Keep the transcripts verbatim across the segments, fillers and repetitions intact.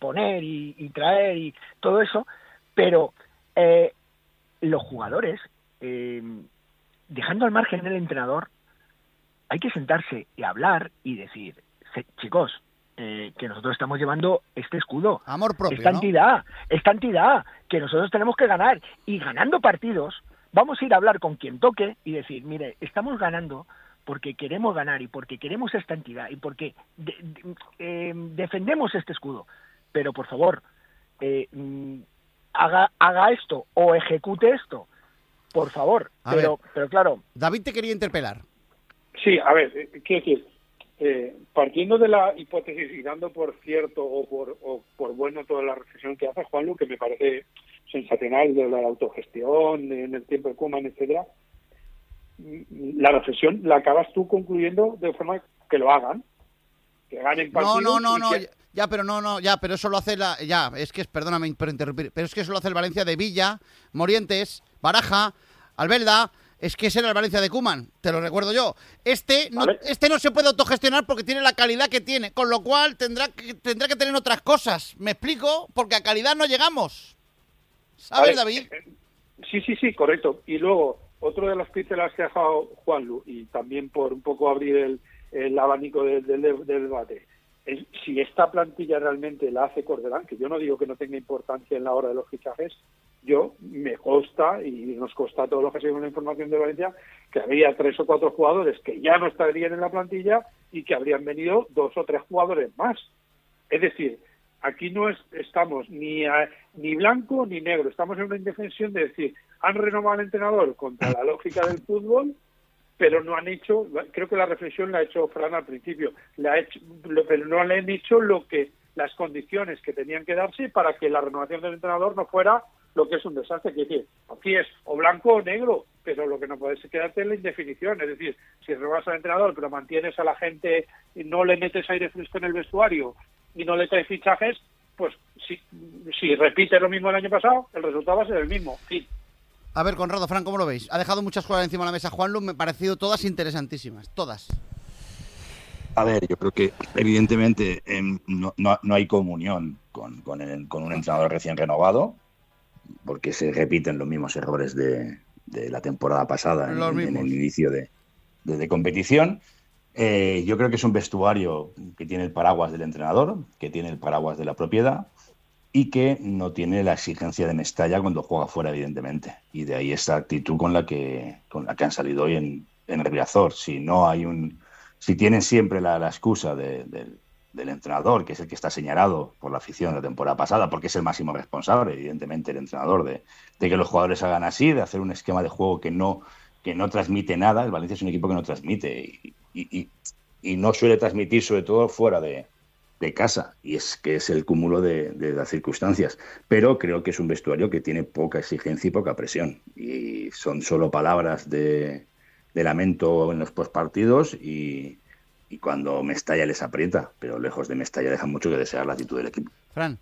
poner y, y traer y todo eso, pero eh, los jugadores, eh, dejando al margen del entrenador, hay que sentarse y hablar y decir, chicos, eh, que nosotros estamos llevando este escudo, amor propio, esta ¿no? entidad, esta entidad, que nosotros tenemos que ganar, y ganando partidos, vamos a ir a hablar con quien toque y decir, mire, estamos ganando porque queremos ganar y porque queremos esta entidad y porque de, de, eh, defendemos este escudo, pero por favor, eh, haga, haga esto o ejecute esto, por favor, a pero, ver, pero claro. David te quería interpelar. Sí, a ver, eh, quiero decir, eh, partiendo de la hipótesis y dando por cierto o por, o por bueno toda la reflexión que hace Juanlu, que me parece sensacional, de la autogestión en el tiempo de Koeman, etcétera, la reflexión la acabas tú concluyendo de forma que lo hagan, que ganen partidos. No, no, no, no, que... ya, pero no, no, ya, pero eso lo hace la, ya, es que es, perdóname por interrumpir, pero es que eso lo hace el Valencia de Villa, Morientes, Baraja, Albelda. Es que ese era el Valencia de Koeman, te lo recuerdo yo. Este no, ¿Vale? este no se puede autogestionar porque tiene la calidad que tiene, con lo cual tendrá que, tendrá que tener otras cosas. ¿Me explico? Porque a calidad no llegamos. ¿Sabes, Vale. David? Sí, sí, sí, correcto. Y luego, otro de las pincelas que ha dejado Juanlu, y también por un poco abrir el, el abanico del, del, del debate, es si esta plantilla realmente la hace Cordelán, que yo no digo que no tenga importancia en la hora de los fichajes. Yo me consta, y nos consta a todos los que seguimos la información de Valencia, que había tres o cuatro jugadores que ya no estarían en la plantilla y que habrían venido dos o tres jugadores más. Es decir, aquí no es, estamos ni a, ni blanco ni negro, estamos en una indefensión de decir, han renovado al entrenador contra la lógica del fútbol, pero no han hecho, creo que la reflexión la ha hecho Fran al principio, la ha hecho, pero no le han hecho lo que las condiciones que tenían que darse para que la renovación del entrenador no fuera lo que es un desastre. Quiere decir, aquí es o blanco o negro, pero lo que no puedes quedarte es la indefinición. Es decir, si renovas al entrenador pero mantienes a la gente y no le metes aire fresco en el vestuario y no le traes fichajes, pues si, si repite lo mismo el año pasado, el resultado va a ser el mismo. Sí. A ver, Conrado, Fran, ¿cómo lo veis? Ha dejado muchas cosas encima de la mesa Juanlu, me han parecido todas interesantísimas, todas. A ver, yo creo que evidentemente eh, no, no, no hay comunión con, con, el, con un entrenador recién renovado, porque se repiten los mismos errores de, de la temporada pasada en, en el inicio de, de, de competición. Eh, yo creo que es un vestuario que tiene el paraguas del entrenador, que tiene el paraguas de la propiedad y que no tiene la exigencia de Mestalla cuando juega fuera, evidentemente. Y de ahí esta actitud con la que, con la que han salido hoy en, en Riazor. Si no hay un, si tienen siempre la, la excusa de, de, del entrenador, que es el que está señalado por la afición de la temporada pasada, porque es el máximo responsable, evidentemente, el entrenador, de, de que los jugadores hagan así, de hacer un esquema de juego que no, que no transmite nada. El Valencia es un equipo que no transmite y, y, y, y no suele transmitir, sobre todo fuera de, de casa, y es que es el cúmulo de, de las circunstancias. Pero creo que es un vestuario que tiene poca exigencia y poca presión, y son solo palabras de, de lamento en los postpartidos y Y cuando Mestalla les aprieta, pero lejos de Mestalla deja mucho que desear la actitud del equipo. Fran.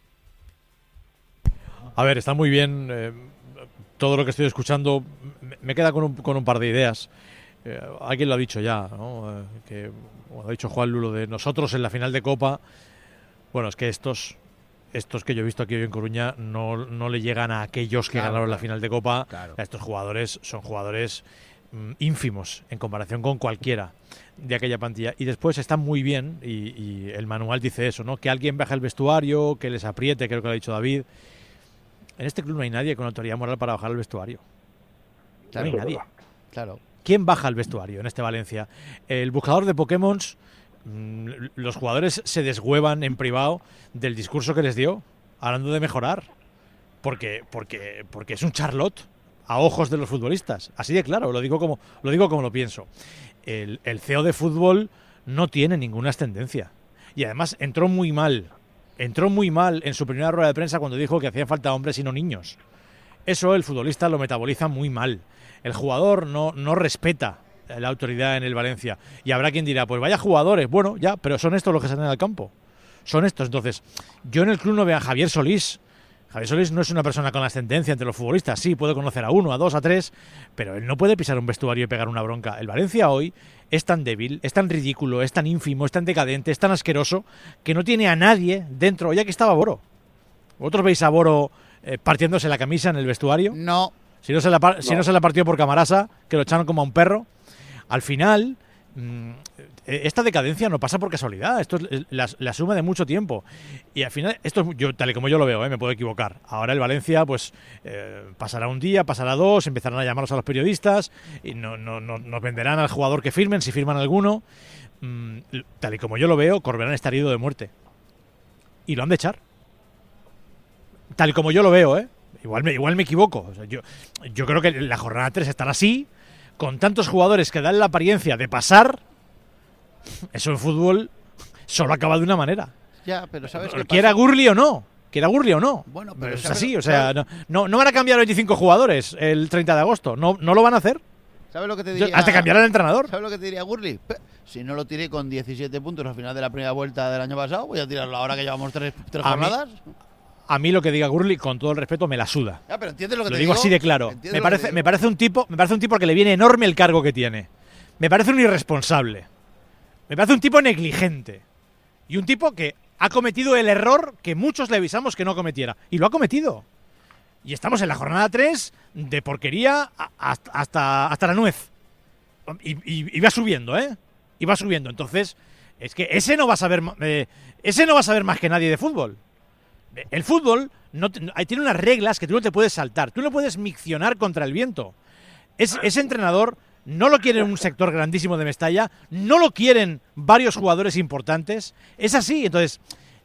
A ver, está muy bien eh, todo lo que estoy escuchando. Me queda con un, con un par de ideas. Eh, alguien lo ha dicho ya, ¿no? Eh, que, bueno, ha dicho Juan Lulo de nosotros en la final de Copa. Bueno, es que estos, estos que yo he visto aquí hoy en Coruña no, no le llegan a aquellos que claro, ganaron claro. la final de Copa. Claro. Estos jugadores son jugadores mm, ínfimos en comparación con cualquiera de aquella plantilla. Y después está muy bien, y, y el manual dice eso, ¿no? Que alguien baje el vestuario, que les apriete, creo que lo ha dicho David. En este club no hay nadie con autoridad moral para bajar el vestuario. Claro, no hay nadie. Claro. ¿Quién baja el vestuario en este Valencia? El buscador de Pokémon, mmm, los jugadores se deshuevan en privado del discurso que les dio, hablando de mejorar. Porque, porque, porque es un Charlotte a ojos de los futbolistas. Así de claro, lo digo como lo, digo como lo pienso. El, el C E O de fútbol no tiene ninguna ascendencia. Y además entró muy mal. Entró muy mal en su primera rueda de prensa cuando dijo que hacían falta hombres y no niños. Eso el futbolista lo metaboliza muy mal. El jugador no, no respeta la autoridad en el Valencia. Y habrá quien dirá, pues vaya jugadores. Bueno, ya, pero son estos los que salen al campo. Son estos. Entonces, yo en el club no veo a Javier Solís. Javier Solís no es una persona con ascendencia entre los futbolistas. Sí, puede conocer a uno, a dos, a tres, pero él no puede pisar un vestuario y pegar una bronca. El Valencia hoy es tan débil, es tan ridículo, es tan ínfimo, es tan decadente, es tan asqueroso, que no tiene a nadie dentro. Ya que estaba Boro. ¿Vosotros veis a Boro eh, partiéndose la camisa en el vestuario? No. Si no, se la, no. si no se la partió por Camarasa, que lo echaron como a un perro. Al final, mmm, esta decadencia no pasa por casualidad. Esto es la, la suma de mucho tiempo. Y al final, esto es yo, tal y como yo lo veo, ¿eh? Me puedo equivocar. Ahora el Valencia, pues, eh, pasará un día, pasará dos, empezarán a llamarlos a los periodistas y no, no, no, nos venderán al jugador que firmen, si firman alguno. Mm, tal y como yo lo veo, Corberán está herido de muerte. Y lo han de echar. Tal y como yo lo veo, ¿eh? Igual me, igual me equivoco. O sea, yo, yo creo que la jornada tres estará así, con tantos jugadores que dan la apariencia de pasar. Eso en fútbol solo acaba de una manera. Ya, pero ¿sabes qué pasa? Quiera Gurli o no. Quiera Gurli o no. Bueno, pero, pero es ¿sabes? así. O sea, no, no, no van a cambiar veinticinco jugadores el treinta de agosto. No, no lo van a hacer. ¿Sabes lo que te diría? Hasta cambiar al entrenador. ¿Sabes lo que te diría Gurli? Si no lo tiré con diecisiete puntos al final de la primera vuelta del año pasado, voy a tirarlo ahora que llevamos tres, tres A jornadas. Mí, a mí lo que diga Gurli, con todo el respeto, me la suda. Ya, pero entiendes lo que lo te digo digo así de claro. Me parece, me parece un tipo, me parece un tipo que le viene enorme el cargo que tiene. Me parece un irresponsable. Me parece un tipo negligente. Y un tipo que ha cometido el error que muchos le avisamos que no cometiera. Y lo ha cometido. Y estamos en la jornada tres de porquería hasta, hasta, hasta la nuez. Y, y, y va subiendo, ¿eh? Y va subiendo. Entonces, es que ese no va a saber, eh, ese no va a saber más que nadie de fútbol. El fútbol no, tiene unas reglas que tú no te puedes saltar. Tú no puedes miccionar contra el viento. Es, ese entrenador no lo quiere un sector grandísimo de Mestalla, no lo quieren varios jugadores importantes. Es así. Entonces,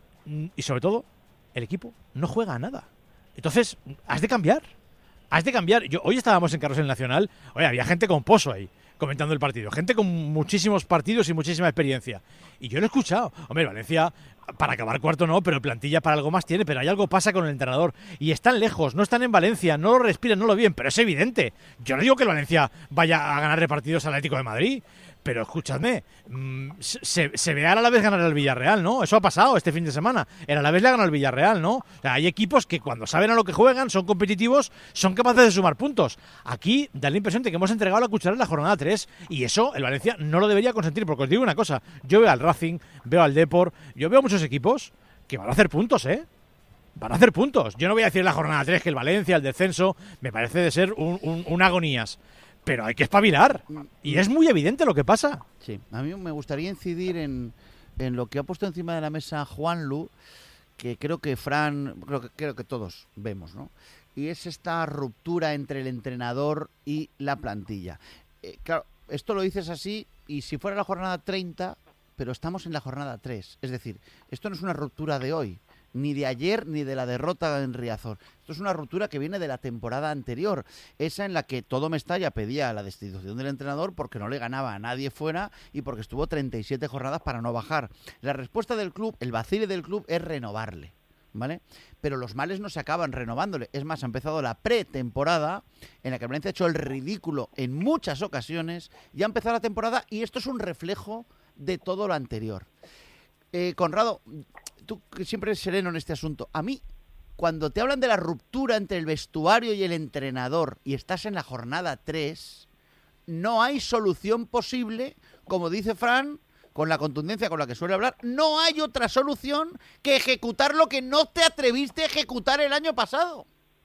y sobre todo, el equipo no juega a nada. Entonces, has de cambiar. Has de cambiar. Yo, hoy estábamos en Carrusel Nacional. Oye, había gente con pozo ahí, comentando el partido. Gente con muchísimos partidos y muchísima experiencia. Y yo lo he escuchado. Hombre, Valencia, para acabar cuarto no, pero plantilla para algo más tiene. Pero hay algo pasa con el entrenador. Y están lejos, no están en Valencia, no lo respiran, no lo viven. Pero es evidente. Yo no digo que el Valencia vaya a ganar partidos al Atlético de Madrid. Pero escúchame, mmm, se, se ve al Alavés ganar al Villarreal, ¿no? Eso ha pasado este fin de semana. El Alavés le ha ganado al Villarreal, ¿no? O sea, hay equipos que cuando saben a lo que juegan, son competitivos, son capaces de sumar puntos. Aquí da la impresión de que hemos entregado la cuchara en la jornada tres y eso el Valencia no lo debería consentir. Porque os digo una cosa, yo veo al Racing, veo al Depor, yo veo muchos equipos que van a hacer puntos, ¿eh? Van a hacer puntos. Yo no voy a decir en la jornada tres que el Valencia, el descenso, me parece de ser un, un, un agonías. Pero hay que espabilar. Y es muy evidente lo que pasa. Sí, a mí me gustaría incidir en, en lo que ha puesto encima de la mesa Juanlu, que creo que Fran, creo que, creo que todos vemos, ¿no? Y es esta ruptura entre el entrenador y la plantilla. Eh, claro, esto lo dices así, y si fuera la jornada treinta, pero estamos en la jornada tres. Es decir, esto no es una ruptura de hoy, ni de ayer, ni de la derrota en Riazor. Esto es una ruptura que viene de la temporada anterior, esa en la que todo Mestalla pedía la destitución del entrenador porque no le ganaba a nadie fuera y porque estuvo treinta y siete jornadas para no bajar. La respuesta del club, el vacile del club, es renovarle, ¿vale? Pero los males no se acaban renovándole. Es más, ha empezado la pretemporada en la que Valencia ha hecho el ridículo en muchas ocasiones, ya ha empezado la temporada y esto es un reflejo de todo lo anterior. Eh, Conrado, tú que siempre eres sereno en este asunto, a mí, cuando te hablan de la ruptura entre el vestuario y el entrenador y estás en la jornada tres, no hay solución posible, como dice Fran, con la contundencia con la que suele hablar, no hay otra solución que ejecutar lo que no te atreviste a ejecutar el año pasado.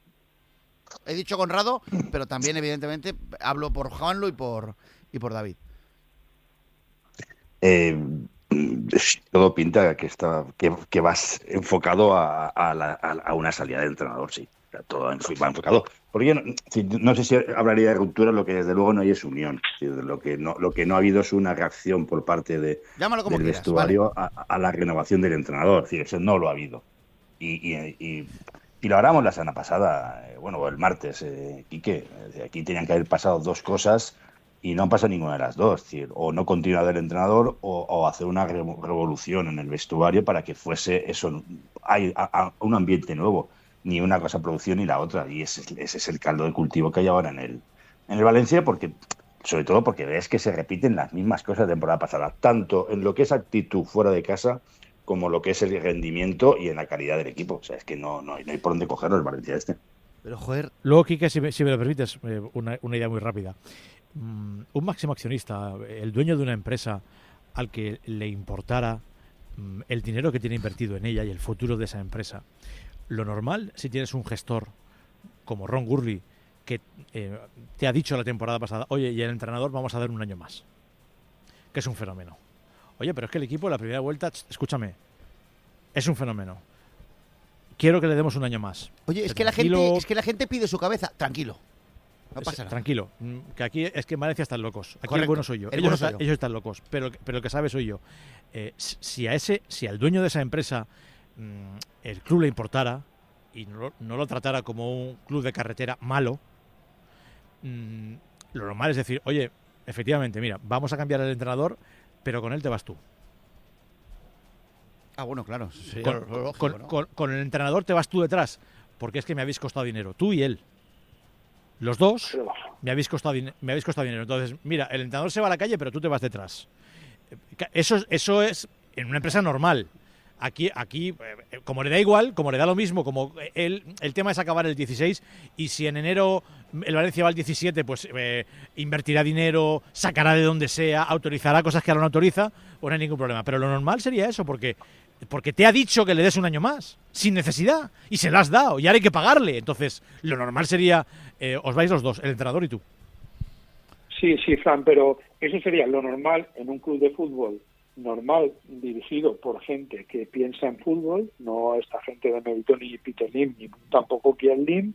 He dicho Conrado, pero también evidentemente hablo por Juanlu y por, y por David. Eh... Todo pinta que está que, que vas enfocado a, a, la, a una salida de entrenador, sí. O sea, todo va enfocado. Porque yo no, no sé si hablaría de ruptura, lo que desde luego no hay es unión. Lo que no, lo que no ha habido es una reacción por parte de, del quieras, vestuario, ¿vale?, a, a la renovación del entrenador. Es decir, eso no lo ha habido. Y, y, y, y lo hablamos la semana pasada, eh, bueno, el martes, eh, Quique. Aquí tenían que haber pasado dos cosas. Y no pasa ninguna de las dos, es decir, o no continuar del entrenador o, o hacer una revolución en el vestuario para que fuese eso, hay a, a un ambiente nuevo, ni una cosa producción ni la otra, y ese, ese es el caldo de cultivo que hay ahora en el, en el Valencia, porque sobre todo porque ves que se repiten las mismas cosas de temporada pasada, tanto en lo que es actitud fuera de casa como lo que es el rendimiento y en la calidad del equipo. O sea, es que no, no, hay, no hay por dónde cogerlo el Valencia este. Pero, joder... Luego, Quique, si me, si me lo permites, eh, una, una idea muy rápida. Mm, un máximo accionista, el dueño de una empresa al que le importara mm, el dinero que tiene invertido en ella y el futuro de esa empresa, lo normal, si tienes un gestor como Ron Gurley, que eh, te ha dicho la temporada pasada, oye, y el entrenador vamos a dar un año más, que es un fenómeno. Oye, pero es que el equipo, la primera vuelta, ch, escúchame, es un fenómeno. Quiero que le demos un año más. Oye, es Pero que, la tranquilo, gente, es que la gente pide su cabeza. Tranquilo. No pasa nada. Tranquilo. Que aquí es que en Valencia están locos. Aquí Correcto. el bueno soy yo. El Ellos, bueno está, soy yo. ellos están locos. Pero, pero el que sabe soy yo. Eh, si a ese, si al dueño de esa empresa mmm, el club le importara y no, no lo tratara como un club de carretera malo, mmm, lo normal es decir, oye, efectivamente, mira, vamos a cambiar el entrenador, pero con él te vas tú. Ah, bueno, claro. Sí, con, lo lógico, con, ¿no? con, con el entrenador te vas tú detrás, porque es que me habéis costado dinero, tú y él. Los dos me habéis costado, me habéis costado dinero. Entonces, mira, el entrenador se va a la calle, pero tú te vas detrás. Eso, eso es en una empresa normal. Aquí, aquí, como le da igual, como le da lo mismo, como él, el tema es acabar el dieciséis y si en enero el Valencia va al diecisiete, pues eh, invertirá dinero, sacará de donde sea, autorizará cosas que ahora no autoriza, pues no hay ningún problema. Pero lo normal sería eso, porque porque te ha dicho que le des un año más, sin necesidad, y se lo has dado, y ahora hay que pagarle. Entonces, lo normal sería, eh, os vais los dos, el entrenador y tú. Sí, sí, Fran, pero eso sería lo normal en un club de fútbol normal, dirigido por gente que piensa en fútbol, no esta gente de Melitón ni Peter Lim, ni tampoco Kiel Lim.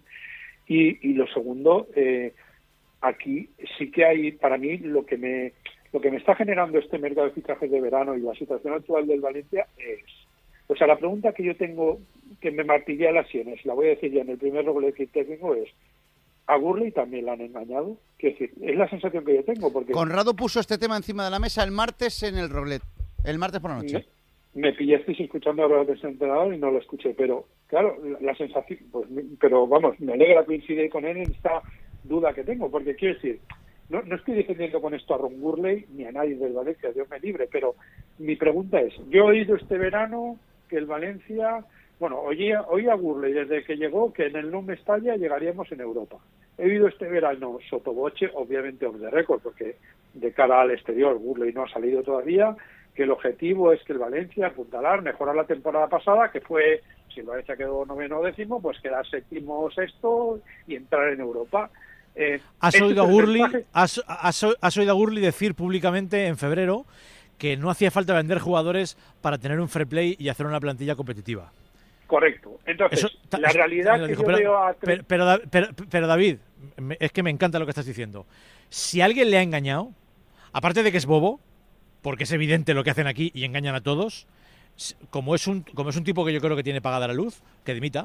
Y, y lo segundo, eh, aquí sí que hay, para mí, lo que me lo que me está generando este mercado de fichajes de verano y la situación actual del Valencia es, o sea, la pregunta que yo tengo, que me martillea las sienes, la voy a decir ya en el primer roble que tengo, es, ¿a Gurley también la han engañado? Quiero decir, es la sensación que yo tengo, porque... Conrado puso este tema encima de la mesa el martes en el Roblet, el martes por la noche. Me, me pillasteis escuchando a los del entrenador y no lo escuché, pero claro, la, la sensación, pues, pero vamos, me alegra coincidir con él en esta duda que tengo, porque quiero decir, no, no estoy defendiendo con esto a Ron Gurley ni a nadie del Valencia, Dios me libre, pero mi pregunta es, yo he oído este verano que el Valencia, bueno, oí, oí a Gurley desde que llegó que en el No Mestalla llegaríamos en Europa. He oído este verano sotoboche, obviamente off the record, porque de cara al exterior Gurley no ha salido todavía, que el objetivo es que el Valencia apuntalar, mejorar la temporada pasada, que fue, si el Valencia quedó noveno o décimo, pues quedar séptimo o sexto y entrar en Europa. Eh, ¿Has, este oído a es el Gurley, mensaje. has, has, has oído a Gurley decir públicamente en febrero que no hacía falta vender jugadores para tener un fair play y hacer una plantilla competitiva? Correcto. Entonces, Eso, la realidad que dijo, yo pero, veo a... pero, pero, pero, pero David, me, es que me encanta lo que estás diciendo. Si alguien le ha engañado, aparte de que es bobo, porque es evidente lo que hacen aquí y engañan a todos, como es un como es un tipo que yo creo que tiene pagada la luz, que dimita,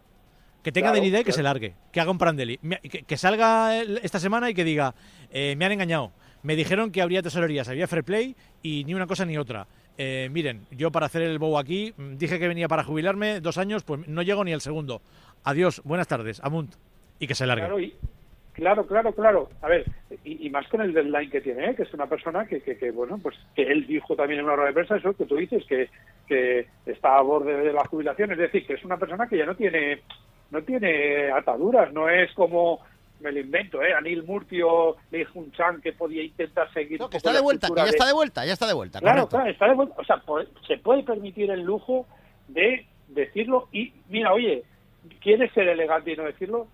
que tenga Claro, dignidad y que claro. se largue, que haga un Prandelli, que, que salga esta semana y que diga, eh, me han engañado, me dijeron que habría tesorerías, había fair play y ni una cosa ni otra. Eh, miren, yo para hacer el bow aquí dije que venía para jubilarme dos años, pues no llego ni al segundo. Adiós, buenas tardes, amunt, y que se largue. Claro, y, claro, claro, claro. A ver, y, y más con el deadline que tiene, ¿eh? Que es una persona que, que, que, bueno, pues que él dijo también en una rueda de prensa, eso que tú dices, que, que está a borde de la jubilación, es decir, que es una persona que ya no tiene no tiene ataduras, no es como, me lo invento, ¿eh? Anil Murtio, Lee Jun Chan, que podía intentar seguir... No, un que poco está la de vuelta, que estructura ya está de vuelta, ya está de vuelta. Claro, correcto. claro, está de vuelta. O sea, po- se puede permitir el lujo de decirlo y, mira, oye, ¿quieres ser elegante y no decirlo?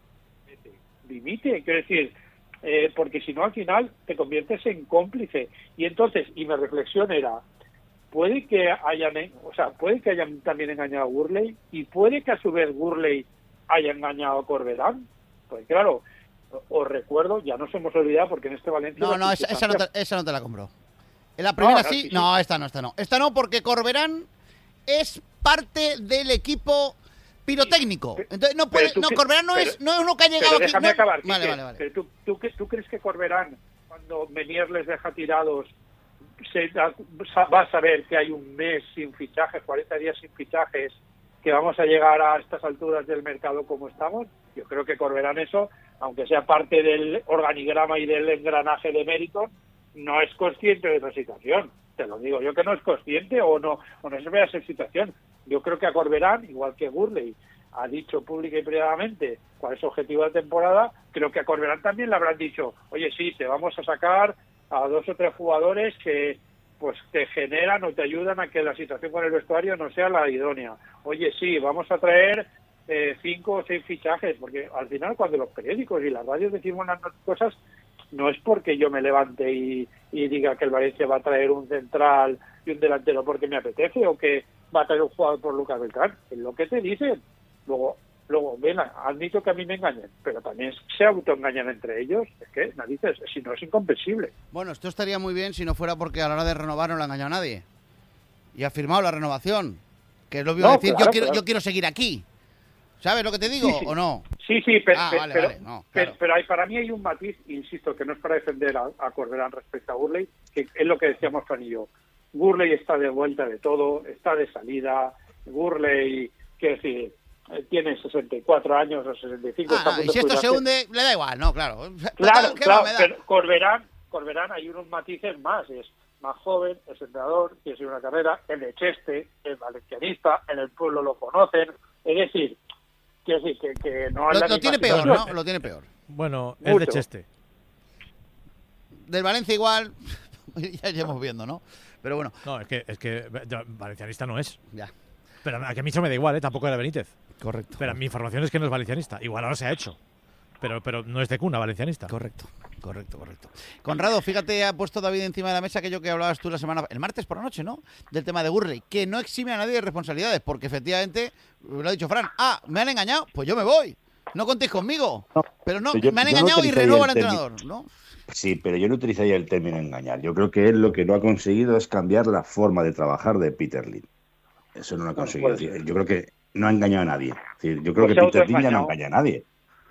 Dimite, quiero decir, eh, porque si no al final te conviertes en cómplice. Y entonces, y mi reflexión era, puede que hayan, o sea, puede que hayan también engañado a Gurley y puede que a su vez Gurley haya engañado a Corberán. Pues claro, os recuerdo, ya nos hemos olvidado porque en este Valencia... No, la no, esa, esa no circunstancia- te, esa no te la compro. En la primera Ah, sí, sí, sí. no, esta no, esta no. Esta no, porque Corberán es parte del equipo pirotécnico. Pe- Entonces no pero puede, tú no, que- Corberán no pero- es, no es uno que ha llegado Pero aquí. déjame no- acabar. Vale, Quique. vale, vale. Pero tú, tú, que- ¿tú crees que Corberán, cuando Menier les deja tirados, se da- sa- va a saber que hay un mes sin fichajes, cuarenta días sin fichajes, que vamos a llegar a estas alturas del mercado como estamos? Yo creo que Corberán eso, aunque sea parte del organigrama y del engranaje de méritos, no es consciente de esa situación. te lo digo yo, que no es consciente o no o no se ve esa situación. Yo creo que a Corberán, igual que Gurley ha dicho pública y privadamente cuál es su objetivo de temporada, creo que a Corberán también le habrán dicho, oye, sí, te vamos a sacar a dos o tres jugadores que pues te generan o te ayudan a que la situación con el vestuario no sea la idónea. Oye, sí, vamos a traer eh, cinco o seis fichajes, porque al final cuando los periódicos y las radios decimos las cosas, no es porque yo me levante y, y diga que el Valencia va a traer un central y un delantero porque me apetece, o que va a traer un jugador por Lucas Beltrán. Es lo que te dicen. Luego, luego ven, admito que a mí me engañen, pero también se autoengañan entre ellos. Es que, narices, si no es incomprensible. Bueno, esto estaría muy bien si no fuera porque a la hora de renovar no le ha engañado a nadie. Y ha firmado la renovación. Que es lo que iba a decir, claro, yo quiero claro. yo quiero seguir aquí. ¿Sabes lo que te digo Sí, sí. o no? Sí, sí, pero, Ah, vale, pero, vale, no, pero, claro. pero hay, para mí hay un matiz, insisto, que no es para defender a, a Corberán respecto a Gurley, que es lo que decíamos Fran y yo. Gurley está de vuelta de todo, está de salida. Gurley, quiero decir, eh, tiene sesenta y cuatro años o sesenta y cinco. Ah, está a no, y punto si de esto se jubilarse. hunde, le da igual, no, claro. Claro, ¿Qué claro, más me da? pero Corberán, Corberán hay unos matices más, es más joven, es entrenador, tiene sido una carrera, es de Cheste, es valencianista, en el pueblo lo conocen, es decir, quiero decir que, que no es Lo, la lo misma tiene peor, situación. ¿no? Lo tiene peor. Bueno, es de Mucho. Cheste. Del Valencia igual, ya iremos viendo, ¿no? Pero bueno, No, es que, es que ya, valencianista no es. ya, Pero a que a mí eso me da igual, ¿eh? Tampoco era Benítez. correcto. Pero mi información es que no es valencianista. Igual ahora se ha hecho. Pero, pero no es de cuna valencianista. Correcto, correcto, correcto. Conrado, fíjate, ha puesto David encima de la mesa aquello que hablabas tú la semana, el martes por la noche, ¿no? Del tema de Gurley, que no exime a nadie de responsabilidades, porque efectivamente, lo ha dicho Fran, ah, me han engañado, pues yo me voy. No contéis conmigo. No, Pero no, yo- me han yo no engañado y utilizaría renuevo al el término. entrenador, ¿no? Sí, pero yo no utilizaría el término engañar. Yo creo que él lo que no ha conseguido es cambiar la forma de trabajar de Peter Lim. Eso no lo ha Bueno, conseguido. puede ser. Yo creo que no ha engañado a nadie. Es decir, yo creo Pues que se Peter Lim ya no autoengañado. engaña a nadie.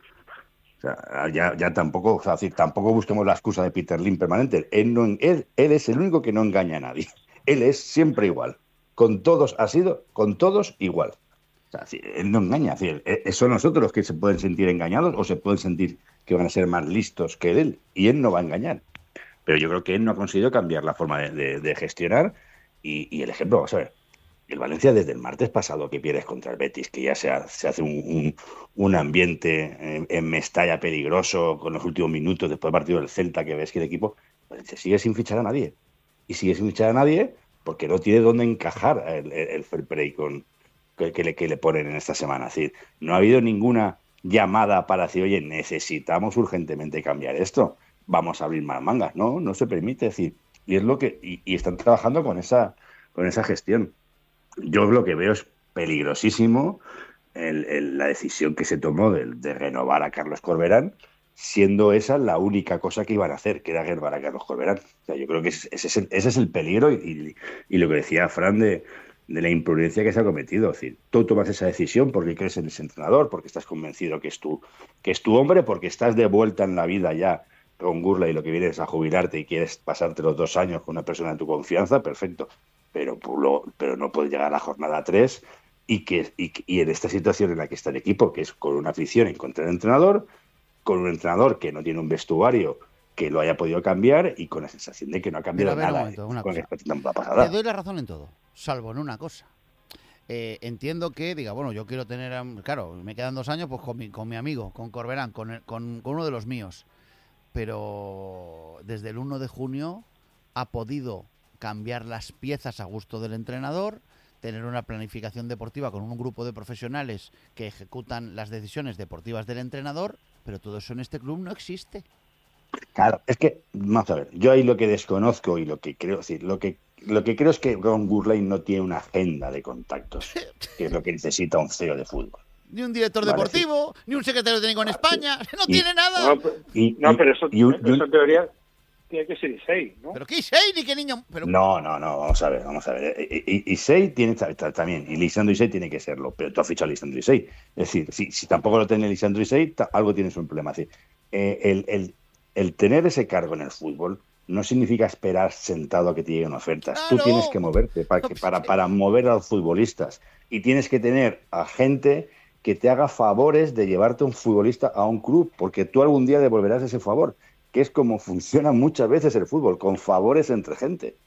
O sea, ya, ya tampoco, o sea, es decir, tampoco busquemos la excusa de Peter Lim permanente. Él, no, él, él es el único que no engaña a nadie. Él es siempre igual. Con todos ha sido, con todos igual. O sea, sí, él no engaña. Es decir, eh, son nosotros los que se pueden sentir engañados o se pueden sentir que van a ser más listos que él. Y él no va a engañar. Pero yo creo que él no ha conseguido cambiar la forma de, de, de gestionar. Y, y el ejemplo, vamos a ver. El Valencia desde el martes pasado que pierdes contra el Betis, que ya se, ha, se hace un, un, un ambiente en, en Mestalla peligroso con los últimos minutos después del partido del Celta, que ves que el equipo se sigue sin fichar a nadie. Y sigue sin fichar a nadie porque no tiene dónde encajar el, el, el fair play con, que, que, le, que le ponen en esta semana. Es decir, no ha habido ninguna llamada para decir, oye, necesitamos urgentemente cambiar esto, vamos a abrir más mangas. No, no se permite. Es decir, y es lo que y, y están trabajando con esa, con esa gestión. Yo lo que veo es peligrosísimo el, el, la decisión que se tomó de, de renovar a Carlos Corberán, siendo esa la única cosa que iban a hacer, que era renovar a Carlos Corberán. O sea, yo creo que ese, ese, es, el, ese es el peligro y, y lo que decía Fran de, de la imprudencia que se ha cometido. Es decir, tú tomas esa decisión porque crees en ese entrenador, porque estás convencido que es tu, que es tu hombre, porque estás de vuelta en la vida ya con Gurley y lo que vienes a jubilarte y quieres pasarte los dos años con una persona de tu confianza, perfecto. Pero, pero no puede llegar a la jornada tres y, que, y, y en esta situación en la que está el equipo, que es con una afición en contra del entrenador, con un entrenador que no tiene un vestuario que lo haya podido cambiar y con la sensación de que no ha cambiado Pero, a ver, nada un momento, una con cosa. esta temporada pasada. Te doy la razón en todo, salvo en una cosa. Eh, entiendo que diga, bueno, yo quiero tener, claro, me quedan dos años pues con mi, con mi amigo, con Corberán, con, el, con, con uno de los míos, pero desde el uno de junio ha podido cambiar las piezas a gusto del entrenador, tener una planificación deportiva con un grupo de profesionales que ejecutan las decisiones deportivas del entrenador, pero todo eso en este club no existe. Claro, es que, vamos a ver, yo ahí lo que desconozco y lo que creo, es decir, lo que, lo que creo es que Ron Gurley no tiene una agenda de contactos, que es lo que necesita un C E O de fútbol. Ni un director Vale, deportivo, sí. Ni un secretario técnico en España, no y, tiene nada. No, pero, y, no, pero eso, y un, eso en teoría tiene que ser Isei, ¿no? Pero qué Isei, ni qué niño. Pero... No, no, no, vamos a ver, vamos a ver. Isei tiene también, y Lisandro Isei tiene que serlo, pero tú has fichado a Lisandro Isei. Es decir, si, si tampoco lo tiene Lisandro Isei, algo tienes un problema. Es decir, eh, el, el, el tener ese cargo en el fútbol no significa esperar sentado a que te lleguen ofertas. ¡Claro! Tú tienes que moverte para, que, para, para mover a los futbolistas y tienes que tener a gente que te haga favores de llevarte a un futbolista a un club, porque tú algún día devolverás ese favor, que es como funciona muchas veces el fútbol, con favores entre gente.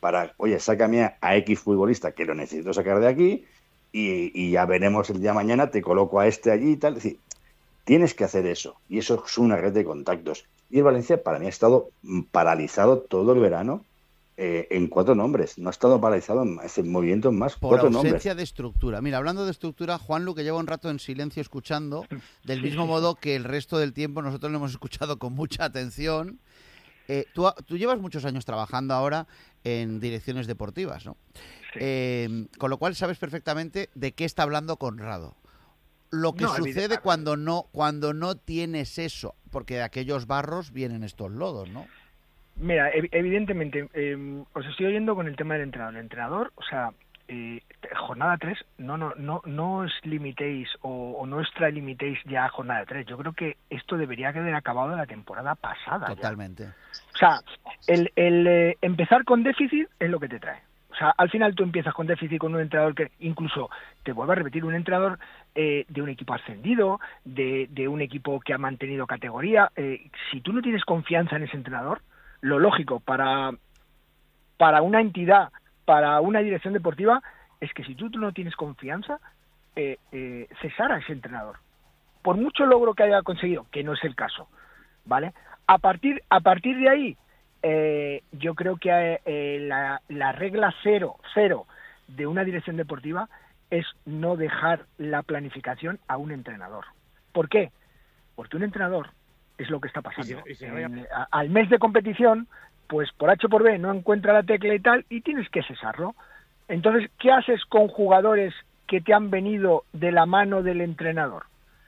para, oye, sácame a, a X futbolista que lo necesito sacar de aquí y, y ya veremos el día de mañana, te coloco a este allí y tal. Es decir, tienes que hacer eso, y eso es una red de contactos. Y el Valencia para mí ha estado paralizado todo el verano eh, en cuatro nombres, no ha estado paralizado en ese movimiento en más, por cuatro ausencia nombres. de estructura. Mira, hablando de estructura, Juanlu, que lleva un rato en silencio escuchando, del mismo modo que el resto del tiempo nosotros lo hemos escuchado con mucha atención. Eh, tú, tú llevas muchos años trabajando ahora en direcciones deportivas, ¿no? Sí. Eh, con lo cual sabes perfectamente de qué está hablando Conrado. Lo que No, sucede cuando no cuando no tienes eso, porque de aquellos barros vienen estos lodos, ¿no? Mira, ev- evidentemente, eh, os estoy oyendo con el tema del entrenador. El entrenador, o sea, eh, jornada tres, no, no, no, no os limitéis o, o no extralimitéis ya a jornada tres. Yo creo que esto debería haber acabado la temporada pasada. Totalmente. Ya. O sea, el, el eh, empezar con déficit es lo que te trae. O sea, al final tú empiezas con déficit con un entrenador que incluso, te vuelvo a repetir, un entrenador eh, de un equipo ascendido, de, de un equipo que ha mantenido categoría. Eh, si tú no tienes confianza en ese entrenador, lo lógico para, para una entidad, para una dirección deportiva, es que si tú, tú no tienes confianza, eh, eh, cesar a ese entrenador. Por mucho logro que haya conseguido, que no es el caso, ¿vale? A partir, a partir de ahí, eh, yo creo que eh, la, la regla cero, cero de una dirección deportiva es no dejar la planificación a un entrenador. ¿Por qué? Porque un entrenador es lo que está pasando. Y si- y si En- a- al mes de competición, pues por H o por B no encuentra la tecla y tal, y tienes que cesarlo. Entonces, ¿qué haces con jugadores que te han venido de la mano del entrenador?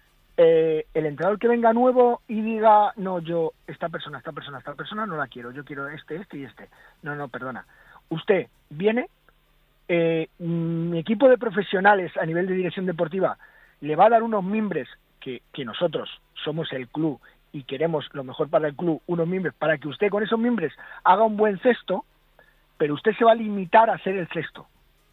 Eh, el entrenador que venga nuevo y diga, no, yo, esta persona, esta persona, esta persona no la quiero, yo quiero este, este y este. No, no, perdona. Usted viene, eh, mi equipo de profesionales a nivel de dirección deportiva le va a dar unos mimbres que, que nosotros somos el club y queremos lo mejor para el club, unos mimbres, para que usted con esos mimbres haga un buen cesto, pero usted se va a limitar a hacer el cesto.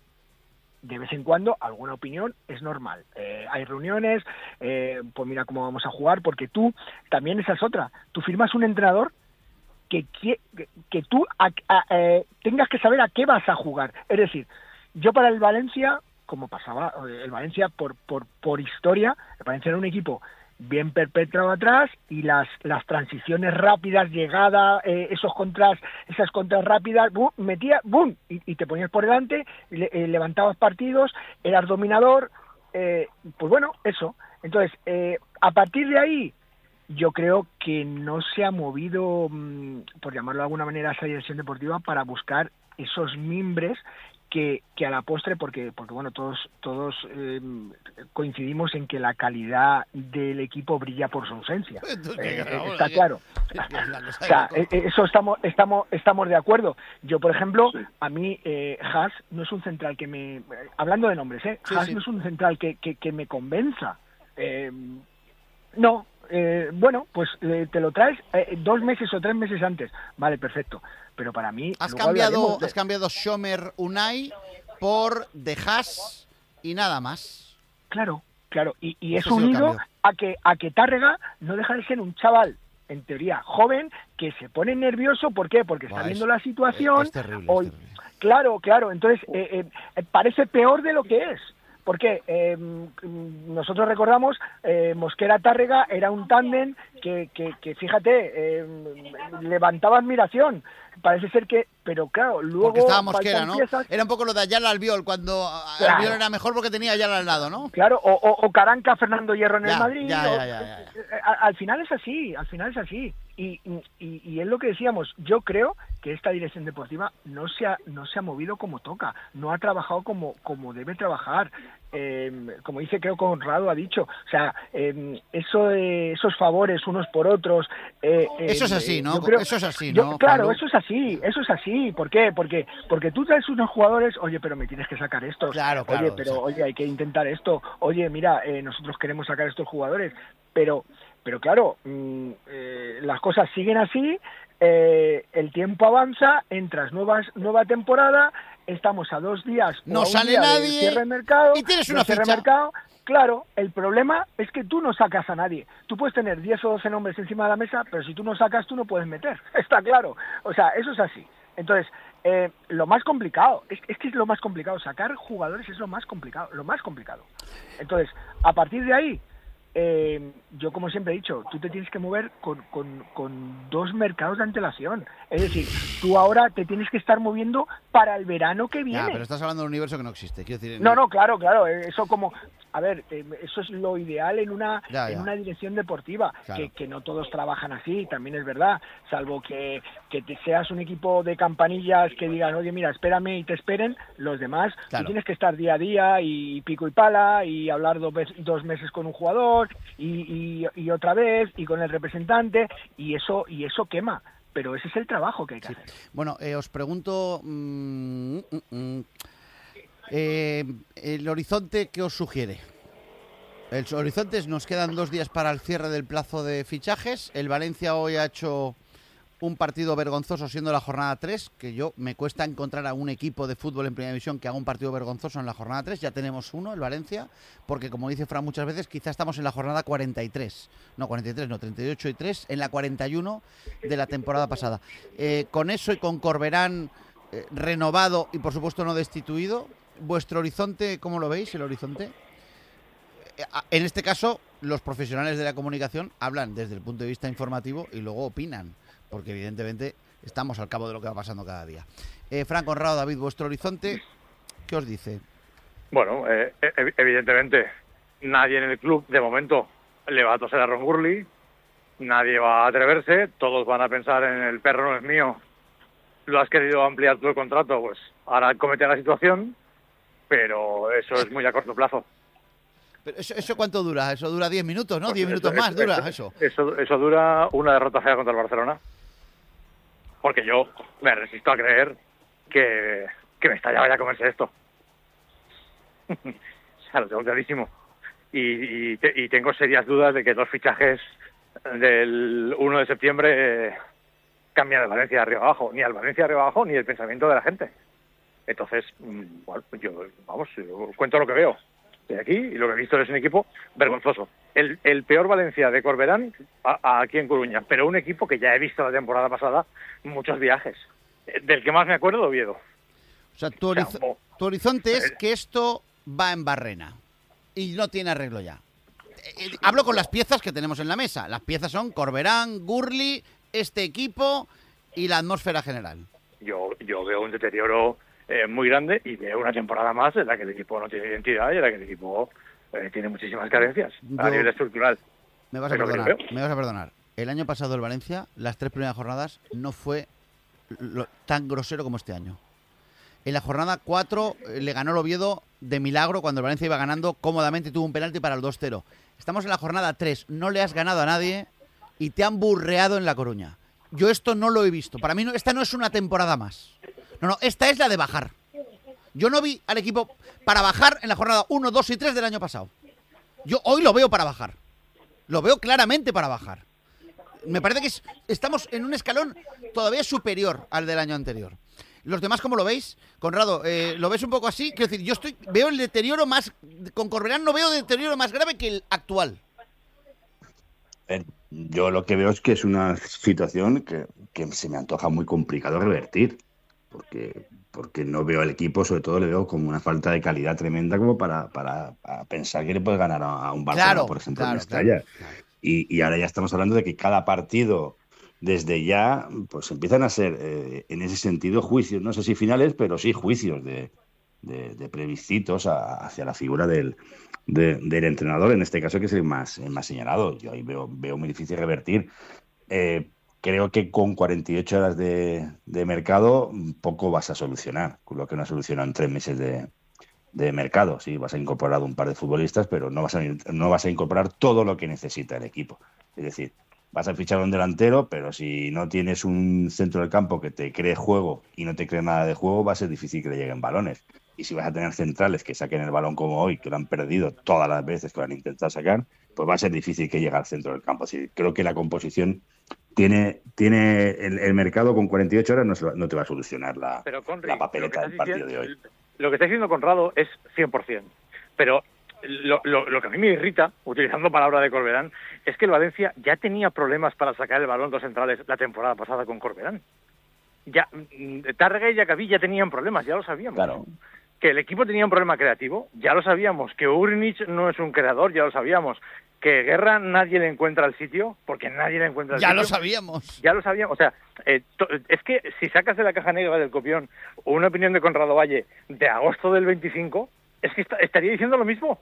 De vez en cuando alguna opinión es normal. Eh, hay reuniones, eh, pues mira cómo vamos a jugar, porque tú, también esa es otra, tú firmas un entrenador que, que, que tú a, a, eh, tengas que saber a qué vas a jugar. Es decir, yo para el Valencia, como pasaba, el Valencia por, por, por historia, el Valencia era un equipo bien perpetrado atrás y las las transiciones rápidas, llegada, eh, esos contras, esas contras rápidas, boom, metía, boom, y, y te ponías por delante, le, eh, levantabas partidos, eras dominador, eh, pues bueno, eso. Entonces, eh, a partir de ahí, yo creo que no se ha movido, mmm, por llamarlo de alguna manera, esa dirección deportiva para buscar esos mimbres que, que a la postre, porque porque bueno, todos todos eh, coincidimos en que la calidad del equipo brilla por su ausencia. Eh, está claro. O sea, eso estamos estamos estamos de acuerdo. Yo, por ejemplo, a mí eh, Haas no es un central que me, hablando de nombres, eh, Sí, Haas sí. no es un central que que, que me convenza. Eh, no. Eh, bueno, pues eh, te lo traes eh, dos meses o tres meses antes. Vale, perfecto. Pero para mí... Has luego cambiado, hablaremos de- has cambiado Schomer Unai por De Haas y nada más. Claro, claro. Y, y es Ese ha sido el unido cambio. a que, a que Tárrega no deja de ser un chaval, en teoría, joven, que se pone nervioso. ¿Por qué? Porque está Buah, viendo es- la situación. es terrible, o- es terrible. Claro, claro. Entonces, eh, eh, parece peor de lo que es. Porque eh, nosotros recordamos, eh, Mosquera-Tárrega era un tándem que, que, que fíjate, eh, levantaba admiración. Parece ser que, pero claro, luego... Porque estaba Mosquera, faltan ¿no? piezas. Era un poco lo de Ayala Albiol, cuando Claro. Albiol era mejor porque tenía Ayala al lado, ¿no? Claro, o, o, o Caranca, Fernando Hierro en Ya, el Madrid. ya, o- ya, ya, ya, ya. eh, a- Al final es así, al final es así. Y, y, y es lo que decíamos, yo creo que esta dirección deportiva no se ha, no se ha movido como toca, no ha trabajado como, como debe trabajar. Eh, como dice, creo que Conrado ha dicho, o sea, eh, eso de esos favores unos por otros. eh, Eso es eh, así, ¿no? yo creo- Eso es así, yo- ¿no, Claro, Pablo? eso es así, eso es así. ¿Por qué? Porque, porque tú traes unos jugadores, oye, pero me tienes que sacar estos. Claro, Oye, claro, pero sí. oye, hay que intentar esto. Oye, mira, eh, nosotros queremos sacar estos jugadores, pero, pero claro, mmm, eh, las cosas siguen así. Eh, el tiempo avanza, entras nuevas nueva temporada, estamos a dos días, No o a un sale día del nadie cierre de mercado, y tienes del una cierre de ficha. mercado. Claro, el problema es que tú no sacas a nadie. Tú puedes tener diez o doce nombres encima de la mesa, pero si tú no sacas, tú no puedes meter. Está claro. O sea, eso es así. Entonces, eh, lo más complicado, es, es que es lo más complicado, sacar jugadores es lo más complicado, lo más complicado. Entonces, a partir de ahí, eh, yo como siempre he dicho, tú te tienes que mover con, con, con dos mercados de antelación. Es decir, tú ahora te tienes que estar moviendo para el verano que viene. Ya, pero estás hablando de un universo que no existe. Quiero decir, no, no, claro, claro, eso como... A ver, eh, eso es lo ideal en una ya, ya. en una dirección deportiva, claro. que, que no todos trabajan así, también es verdad, salvo que, que te seas un equipo de campanillas que digan, oye, mira, espérame y te esperen, los demás, claro. tú tienes que estar día a día y pico y pala y hablar dos, dos meses con un jugador y, y, y otra vez y con el representante y eso y eso quema. Pero ese es el trabajo que hay que sí. hacer. Bueno, eh, os pregunto... Mmm, mm, mm, Eh, el horizonte, ¿qué os sugiere? El horizonte es, nos quedan dos días para el cierre del plazo de fichajes. El Valencia hoy ha hecho un partido vergonzoso siendo la jornada tres, que yo me cuesta encontrar a un equipo de fútbol en Primera División que haga un partido vergonzoso en la jornada tres. Ya tenemos uno, el Valencia, porque como dice Fran muchas veces, quizá estamos en la jornada cuarenta y tres. No, cuarenta y tres, no, treinta y ocho y tres, en la cuarenta y uno de la temporada pasada. Eh, con eso y con Corberán eh, renovado y por supuesto no destituido, ¿vuestro horizonte, cómo lo veis, el horizonte? En este caso, los profesionales de la comunicación hablan desde el punto de vista informativo y luego opinan, porque evidentemente estamos al cabo de lo que va pasando cada día. Eh, Fran, Conrado, David, ¿vuestro horizonte qué os dice? Bueno, eh, evidentemente nadie en el club, de momento, le va a toser a Ron Gurley, nadie va a atreverse, todos van a pensar en el perro no es mío, lo has querido ampliar tu contrato, pues ahora comete la situación. Pero eso es muy a corto plazo. ¿Pero eso, eso cuánto dura? Eso dura diez minutos, ¿no? Pues diez minutos eso, más eso, dura eso, eso. eso. Eso dura una derrota fea contra el Barcelona. Porque yo me resisto a creer que, que Mestalla vaya a comerse esto. O sea, lo tengo clarísimo. Y, y, te, y tengo serias dudas de que dos fichajes del uno de septiembre eh, cambian el Valencia de arriba abajo. Ni al Valencia de arriba abajo, ni el pensamiento de la gente. Entonces, bueno, yo, vamos, yo cuento lo que veo de aquí y lo que he visto es un equipo vergonzoso. El, el peor Valencia de Corberán a, a aquí en Coruña, pero un equipo que ya he visto la temporada pasada muchos viajes. Del que más me acuerdo, Oviedo. O sea, tu, horiz- o sea, oh, tu horizonte es que esto va en Barrena y no tiene arreglo ya. Eh, eh, hablo con las piezas que tenemos en la mesa. Las piezas son Corberán, Gurley, este equipo y la atmósfera general. Yo, yo veo un deterioro Eh, muy grande y veo una temporada más en la que el equipo no tiene identidad y en la que el equipo eh, tiene muchísimas carencias Yo, a nivel estructural. Me vas a perdonar, me vas a perdonar. El año pasado el Valencia, las tres primeras jornadas, no fue lo, tan grosero como este año. En la jornada cuatro eh, le ganó el Oviedo de milagro cuando el Valencia iba ganando cómodamente y tuvo un penalti para el dos cero. Estamos en la jornada tres, no le has ganado a nadie y te han burreado en La Coruña. Yo esto no lo he visto. Para mí no, esta no es una temporada más. No, no, esta es la de bajar. Yo no vi al equipo para bajar en la jornada uno, dos y tres del año pasado. Yo hoy lo veo para bajar. Lo veo claramente para bajar. Me parece que es, estamos en un escalón todavía superior al del año anterior. ¿Los demás cómo lo veis? Conrado, eh, ¿lo ves un poco así? Quiero decir, yo estoy veo el deterioro más... Con Corberán no veo deterioro más grave que el actual. Eh, yo lo que veo es que es una situación que, que se me antoja muy complicado revertir. Porque, porque no veo al equipo, sobre todo le veo como una falta de calidad tremenda como para, para, para pensar que le puede ganar a, a un Barcelona, claro, por ejemplo, claro, en Mestalla. Claro. Y, y ahora ya estamos hablando de que cada partido, desde ya, pues empiezan a ser, eh, en ese sentido, juicios, no sé si finales, pero sí juicios de, de, de plebiscitos a, hacia la figura del, de, del entrenador, en este caso que es el más, el más señalado. Yo ahí veo, veo muy difícil revertir. Eh, Creo que con cuarenta y ocho horas de, de mercado poco vas a solucionar, lo que no has solucionado en tres meses de, de mercado. Sí, vas a incorporar un par de futbolistas, pero no vas a, no vas a incorporar todo lo que necesita el equipo. Es decir, vas a fichar un delantero, pero si no tienes un centro del campo que te cree juego y no te cree nada de juego, va a ser difícil que le lleguen balones. Y si vas a tener centrales que saquen el balón como hoy, que lo han perdido todas las veces que lo han intentado sacar, pues va a ser difícil que llegue al centro del campo. Así, creo que la composición tiene tiene el, el mercado con cuarenta y ocho horas no, no te va a solucionar la, Pero, Conry, la papeleta del partido diciendo, de hoy. Lo que está diciendo Conrado es cien por ciento. Pero lo, lo, lo que a mí me irrita, utilizando palabra de Corberán, es que el Valencia ya tenía problemas para sacar el balón dos centrales la temporada pasada con Corberán. ya Tárrega y Jacabí ya tenían problemas, ya lo sabíamos. Claro. Que el equipo tenía un problema creativo, ya lo sabíamos. Que Ugrinic no es un creador, ya lo sabíamos. Que Guerra nadie le encuentra el sitio, porque nadie le encuentra el Ya sitio. lo sabíamos. Ya lo sabíamos. O sea, eh, to- es que si sacas de la caja negra del copión una opinión de Conrado Valle de agosto del veinticinco, es que está- estaría diciendo lo mismo.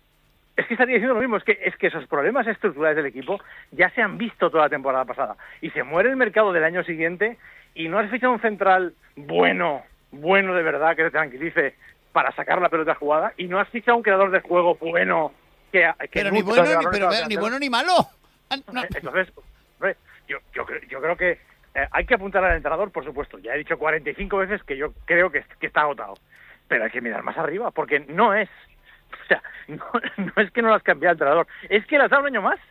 Es que estaría diciendo lo mismo. Es que, es que esos problemas estructurales del equipo ya se han visto toda la temporada pasada. Y se muere el mercado del año siguiente y no has fichado un central bueno, bueno de verdad, que te tranquilice para sacar la pelota jugada, y no has fichado un creador de juego bueno que, que Pero ni nutra bueno de ni, balones pero, a los ni delanteros. bueno ni malo. Ah, no. Entonces, hombre, yo, yo, cre- yo creo que eh, hay que apuntar al entrenador, por supuesto. Ya he dicho cuarenta y cinco veces que yo creo que, que está agotado. Pero hay que mirar más arriba, porque no es... O sea, no, no es que no las cambie el entrenador, es que las da un año más.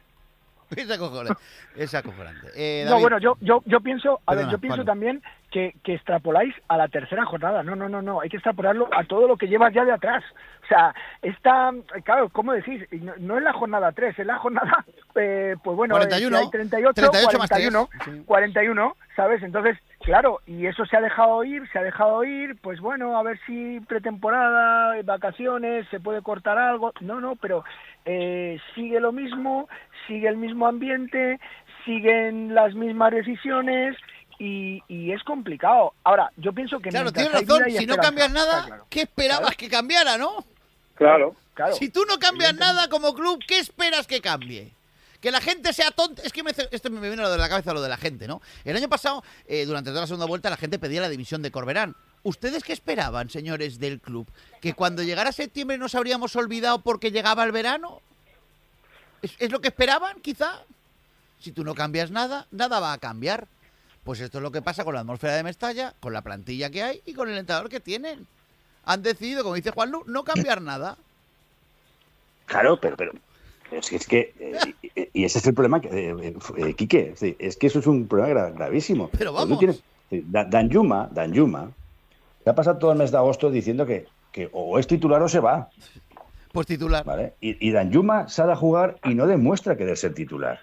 Es acojonante. Es acojonante. Eh, No, David. bueno, yo, yo, yo pienso, a ver, Perdona, yo pienso Pablo. también que, que extrapoláis a la tercera jornada. No, no, no, no, hay que extrapolarlo a todo lo que llevas ya de atrás. O sea, esta, claro, ¿cómo decís? No, no es la jornada tres, es la jornada, eh, pues bueno, cuarenta y uno, eh, si hay treinta y ocho, treinta y ocho más cuarenta y uno, tres, sí. cuarenta y uno, ¿sabes? Entonces, claro, y eso se ha dejado ir, se ha dejado ir, pues bueno, a ver si pretemporada, vacaciones, se puede cortar algo. No, no, pero eh, sigue lo mismo, sigue el mismo ambiente, siguen las mismas decisiones y, y es complicado. Ahora, yo pienso que Claro, mientras tienes hay vida razón. y Si no esperanza, cambias nada, está claro. ¿qué esperabas Claro. que cambiara, no? Claro. Claro. Si tú no cambias nada como club, ¿qué esperas que cambie? Que la gente sea tonta. Es que me, esto me viene lo de la cabeza, lo de la gente, ¿no? El año pasado, eh, durante toda la segunda vuelta, la gente pedía la dimisión de Corberán. ¿Ustedes qué esperaban, señores del club? ¿Que cuando llegara septiembre nos habríamos olvidado porque llegaba el verano? ¿Es, es lo que esperaban, quizá? Si tú no cambias nada, nada va a cambiar. Pues esto es lo que pasa con la atmósfera de Mestalla, con la plantilla que hay y con el entrenador que tienen. Han decidido, como dice Juanlu, no cambiar nada. Claro, pero, pero, pero es que, es que eh, y, y ese es el problema, que, eh, eh, Quique, es, decir, es que eso es un problema gra- gravísimo. Pero Porque tú vamos. tienes- es decir, Da- Danjuma, Danjuma, se ha pasado todo el mes de agosto diciendo que, que o es titular o se va, Pues titular. ¿vale? Y, y Danjuma sale a jugar y no demuestra querer ser titular.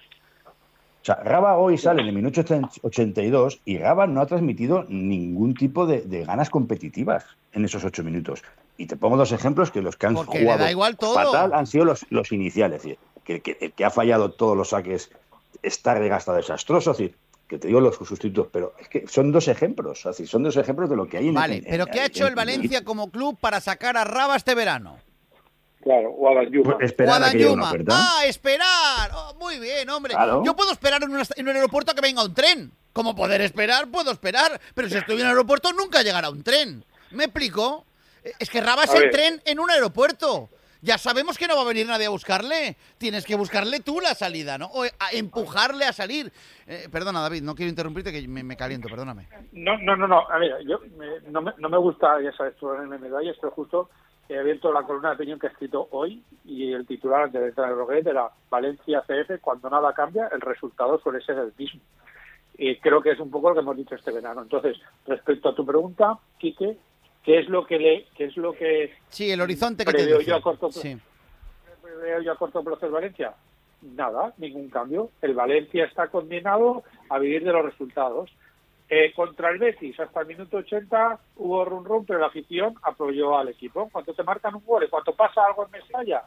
O sea, Raba hoy sale en el minuto ochenta y dos y Raba no ha transmitido ningún tipo de, de ganas competitivas en esos ocho minutos. Y te pongo dos ejemplos que los que han Porque le jugado da igual todo. fatal han sido los, los iniciales. Es decir, que, que, el que ha fallado todos los saques está regastado desastroso. Es decir, que te digo los sustitutos, pero es que son dos ejemplos. Es decir, son dos ejemplos de lo que hay en Vale, en- pero en- ¿qué ha en- hecho el en- Valencia como club para sacar a Raba este verano? Claro, o a la Yuma. Pues esperar a que llegue una Guadalajara. oferta. ¡Ah, esperar! Oh, muy bien, hombre. Claro. Yo puedo esperar en, una- en un aeropuerto a que venga un tren. Como poder esperar, puedo esperar. Pero si estoy en un aeropuerto, nunca llegará un tren. ¿Me explico? Eh, Es que Raba es A el ver. tren en un aeropuerto. Ya sabemos que no va a venir nadie a buscarle. Tienes que buscarle tú la salida, ¿no? O a empujarle a salir. Eh, perdona, David, no quiero interrumpirte, que me, me caliento, perdóname. No, no, no, no. A ver, yo me- no, me, no me gusta, ya sabes, ponerme medallas, pero justo he abierto la columna de opinión que he escrito hoy y el titular antes de entrar en el Roguet era Valencia C F, cuando nada cambia, el resultado suele ser el mismo. Y creo que es un poco lo que hemos dicho este verano. Entonces, respecto a tu pregunta, Quique, ¿qué es lo que le, qué es lo que Sí, el horizonte que te preveo dice. yo a corto plazo? Sí. preveo yo a corto plazo el Valencia? Nada, ningún cambio. El Valencia está condenado a vivir de los resultados. Eh, contra el Betis, hasta el minuto ochenta hubo run run, pero la afición apoyó al equipo. Cuando te marcan un gol y cuando pasa algo en Mestalla,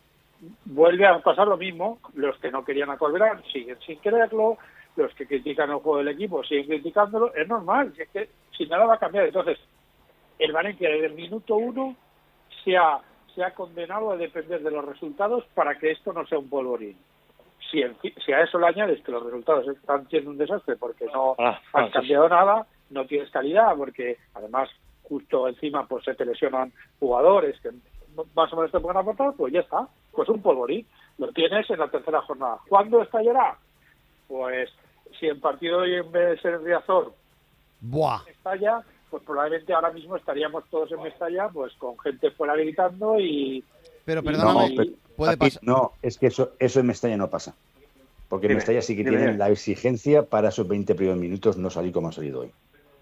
vuelve a pasar lo mismo. Los que no querían a Corberán siguen sin quererlo, los que critican el juego del equipo siguen criticándolo. Es normal, es que si nada va a cambiar. Entonces, el Valencia desde el minuto uno se ha, se ha condenado a depender de los resultados para que esto no sea un polvorín. Si, en fi- si a eso le añades que los resultados están siendo un desastre porque no Ah, has ah, sí, cambiado nada, no tienes calidad, porque además justo encima pues se te lesionan jugadores que más o menos te pueden aportar, pues ya está, pues un polvorín. Lo tienes en la tercera jornada. ¿Cuándo estallará? Pues si el partido hoy en vez de ser en Riazor Buah. Mestalla, pues probablemente ahora mismo estaríamos todos en Mestalla pues con gente fuera gritando y... Pero y- perdóname, y- pero- puede Aquí, pasar. no, es que eso, eso en Mestalla no pasa. Porque en Dime, Mestalla sí que dime, tienen dime. la exigencia para esos veinte primeros minutos no salir como han salido hoy.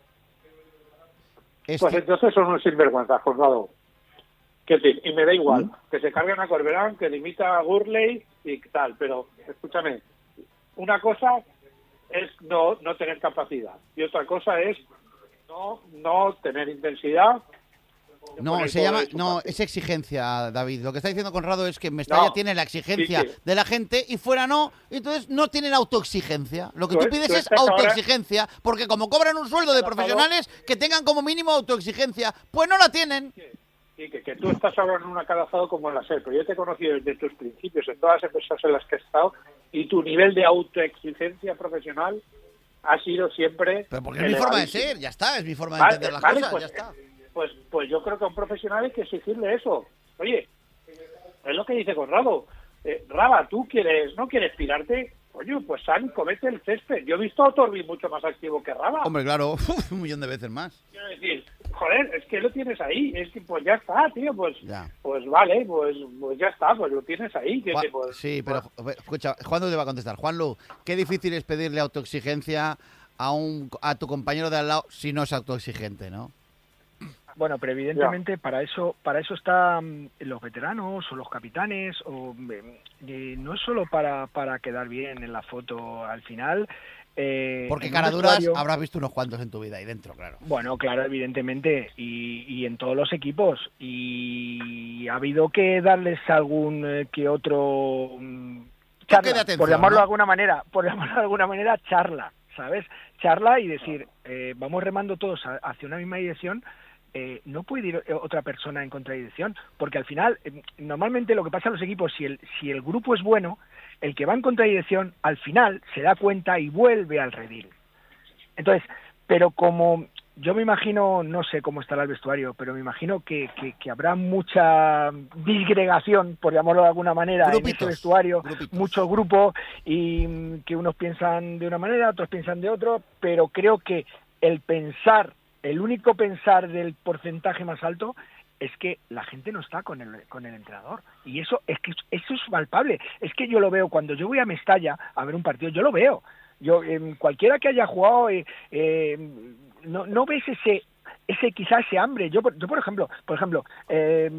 Es Pues que- entonces son unos sinvergüenzas, Josgado. Que te- y me da igual, ¿Mm? que se carguen a Corberán, que limita a Gurley y tal, pero escúchame, una cosa es no, no tener capacidad y otra cosa es No, no tener intensidad. No, se llama, no, es exigencia, David. Lo que está diciendo Conrado es que en Mestalla no, tiene la exigencia sí, sí. de la gente y fuera no, entonces no tienen autoexigencia. Lo que tú, tú pides tú es autoexigencia, ahora... porque como cobran un sueldo de profesionales, que tengan como mínimo autoexigencia, pues no la tienen. Sí, que, que tú estás ahora en una calazado como en la SER, pero yo te he conocido desde tus principios, en todas las empresas en las que he estado, y tu nivel de autoexigencia profesional ha sido siempre... Pero porque es mi forma de ser, ya está, es mi forma de vale, entender las vale, cosas, pues, ya está. Pues, pues yo creo que a un profesional hay que exigirle eso. Oye, es lo que dice Conrado. Eh, Raba, ¿tú quieres, no quieres pirarte? Coño, pues sal y comete el césped. Yo he visto a Torbi mucho más activo que Raba. Hombre, claro, un millón de veces más. Quiero decir, joder, es que lo tienes ahí. Es que pues ya está, tío. Pues, ya. pues vale, pues, pues ya está, pues lo tienes ahí. Que, Juan, que, pues, sí, pero pues... escucha, Juan te va a contestar. Juanlu, qué difícil es pedirle autoexigencia a un a tu compañero de al lado si no es autoexigente, ¿no? Bueno, pero evidentemente yeah. para eso para eso están los veteranos o los capitanes, o eh, no es solo para, para quedar bien en la foto al final. Eh, Porque caraduras vestuario... habrás visto unos cuantos en tu vida ahí dentro, claro. Bueno, claro, evidentemente, y, y en todos los equipos. Y ha habido que darles algún eh, que otro um, charla, atención, por llamarlo ¿no? de alguna manera, por llamarlo de alguna manera, charla, ¿sabes? Charla y decir, eh, vamos remando todos hacia una misma dirección. Eh, no puede ir otra persona en contradicción, porque al final, eh, normalmente lo que pasa en los equipos, si el, si el grupo es bueno, el que va en contradicción, al final se da cuenta y vuelve al redil. Entonces, pero como yo me imagino, no sé cómo estará el vestuario, pero me imagino que, que, que habrá mucha disgregación, por llamarlo de alguna manera, grupitos, en ese vestuario, grupitos. Mucho grupo, y que unos piensan de una manera, otros piensan de otro, pero creo que el pensar El único pensar del porcentaje más alto es que la gente no está con el con el entrenador. Y eso es que eso es palpable. Es que yo lo veo cuando yo voy a Mestalla a ver un partido, yo lo veo. Yo eh, cualquiera que haya jugado eh, eh, no no ves ese ese quizás ese hambre. Yo yo por ejemplo, por ejemplo, eh,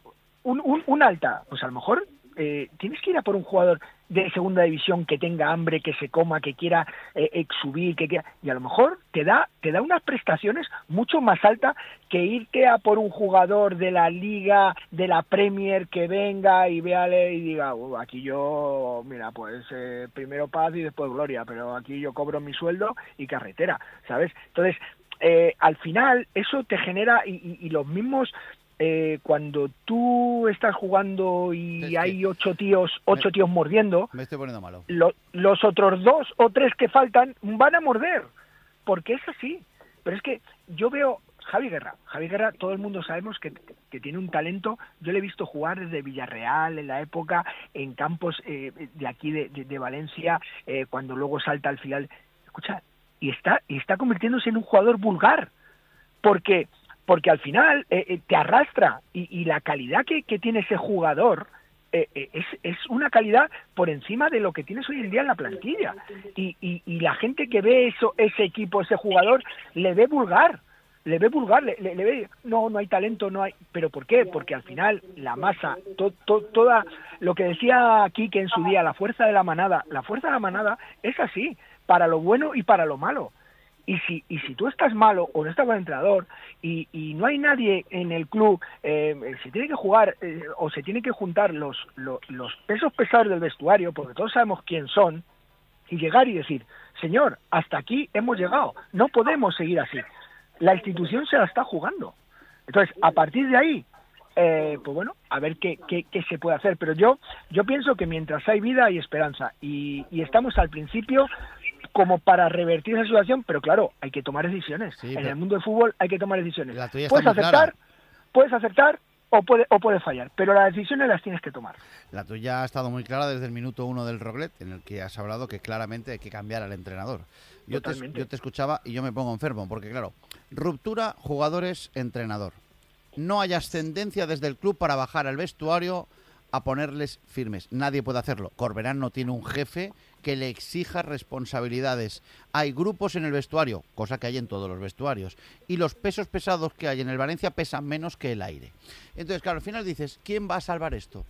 un, un un alta, pues a lo mejor eh, tienes que ir a por un jugador de segunda división que tenga hambre, que se coma, que quiera eh, subir, que quiera, y a lo mejor te da te da unas prestaciones mucho más altas que irte a por un jugador de la Liga, de la Premier, que venga y véale y diga, uh, aquí yo, mira, pues eh, primero paz y después gloria, pero aquí yo cobro mi sueldo y carretera, ¿sabes? Entonces, eh, al final eso te genera, y, y, y los mismos... Eh, cuando tú estás jugando y es hay ocho tíos, ocho me, tíos mordiendo, me estoy poniendo malo. Lo, los otros dos o tres que faltan van a morder, porque es así. Pero es que yo veo Javi Guerra, Javi Guerra, todo el mundo sabemos que, que tiene un talento. Yo le he visto jugar desde Villarreal en la época, en campos eh, de aquí de, de, de Valencia, eh, cuando luego salta al final. Escucha, y está y está convirtiéndose en un jugador vulgar, porque porque al final eh, eh, te arrastra y, y la calidad que, que tiene ese jugador eh, eh, es, es una calidad por encima de lo que tienes hoy en día en la plantilla, y, y, y la gente que ve eso, ese equipo, ese jugador, le ve vulgar, le ve vulgar, le, le, le ve, no, no hay talento, no hay, pero ¿por qué? Porque al final la masa, to, to, toda, lo que decía Quique en su día, la fuerza de la manada, la fuerza de la manada es así, para lo bueno y para lo malo. Y si y si tú estás malo o no estás con el entrenador y, y no hay nadie en el club, eh, se tiene que jugar eh, o se tiene que juntar los, los, los pesos pesados del vestuario, porque todos sabemos quién son, y llegar y decir, señor, hasta aquí hemos llegado, no podemos seguir así. La institución se la está jugando. Entonces, a partir de ahí, eh, pues bueno, a ver qué, qué, qué se puede hacer. Pero yo yo pienso que mientras hay vida hay esperanza, y, y estamos al principio como para revertir esa situación, pero claro, hay que tomar decisiones. Sí, en el mundo del fútbol hay que tomar decisiones. Puedes aceptar, puedes aceptar o puede, o puedes fallar, pero las decisiones las tienes que tomar. La tuya ha estado muy clara desde el minuto uno del Roglet, en el que has hablado que claramente hay que cambiar al entrenador. Yo te, yo te escuchaba y yo me pongo enfermo, porque claro, ruptura jugadores-entrenador. No hay ascendencia desde el club para bajar al vestuario a ponerles firmes. Nadie puede hacerlo. Corberán no tiene un jefe que le exija responsabilidades. Hay grupos en el vestuario, cosa que hay en todos los vestuarios, y los pesos pesados que hay en el Valencia pesan menos que el aire. Entonces, claro, al final dices, ¿quién va a salvar esto?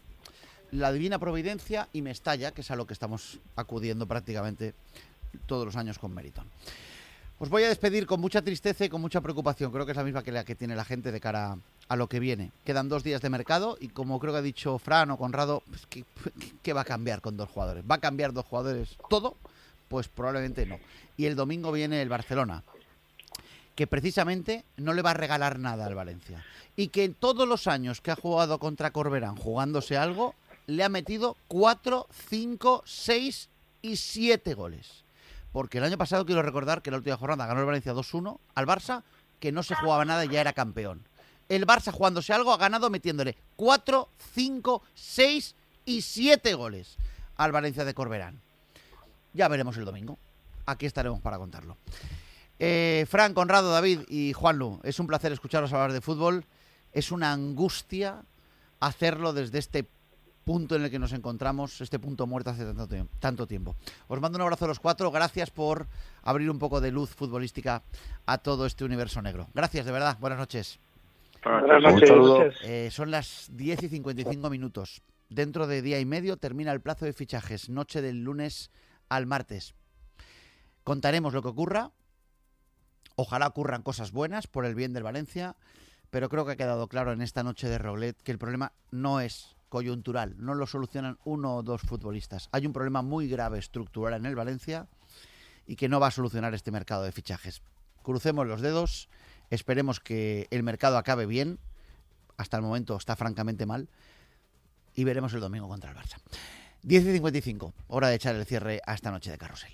La divina providencia y Mestalla, que es a lo que estamos acudiendo prácticamente todos los años con Meriton. Os voy a despedir con mucha tristeza y con mucha preocupación. Creo que es la misma que la que tiene la gente de cara a lo que viene. Quedan dos días de mercado y como creo que ha dicho Fran o Conrado, pues, ¿qué, ¿qué va a cambiar con dos jugadores? ¿Va a cambiar dos jugadores todo? Pues probablemente no. Y el domingo viene el Barcelona, que precisamente no le va a regalar nada al Valencia. Y que en todos los años que ha jugado contra Corberán, jugándose algo, le ha metido cuatro, cinco, seis y siete goles. Porque el año pasado quiero recordar que la última jornada ganó el Valencia dos uno al Barça, que no se jugaba nada y ya era campeón. El Barça jugándose algo ha ganado metiéndole cuatro, cinco, seis y siete goles al Valencia de Corberán. Ya veremos el domingo. Aquí estaremos para contarlo. Eh, Fran, Conrado, David y Juanlu, es un placer escucharos hablar de fútbol. Es una angustia hacerlo desde este punto en el que nos encontramos, este punto muerto hace tanto, tiempo, tanto tiempo. Os mando un abrazo a los cuatro. Gracias por abrir un poco de luz futbolística a todo este universo negro. Gracias, de verdad. Buenas noches. Buenas noches. Eh, son las diez y cincuenta y cinco minutos. Dentro de día y medio termina el plazo de fichajes. Noche del lunes al martes. Contaremos lo que ocurra. Ojalá ocurran cosas buenas por el bien del Valencia, pero creo que ha quedado claro en esta noche de Roglet que el problema no es coyuntural, no lo solucionan uno o dos futbolistas. Hay un problema muy grave estructural en el Valencia y que no va a solucionar este mercado de fichajes. Crucemos los dedos, esperemos que el mercado acabe bien, hasta el momento está francamente mal, y veremos el domingo contra el Barça. diez y cincuenta y cinco, hora de echar el cierre a esta noche de carrusel.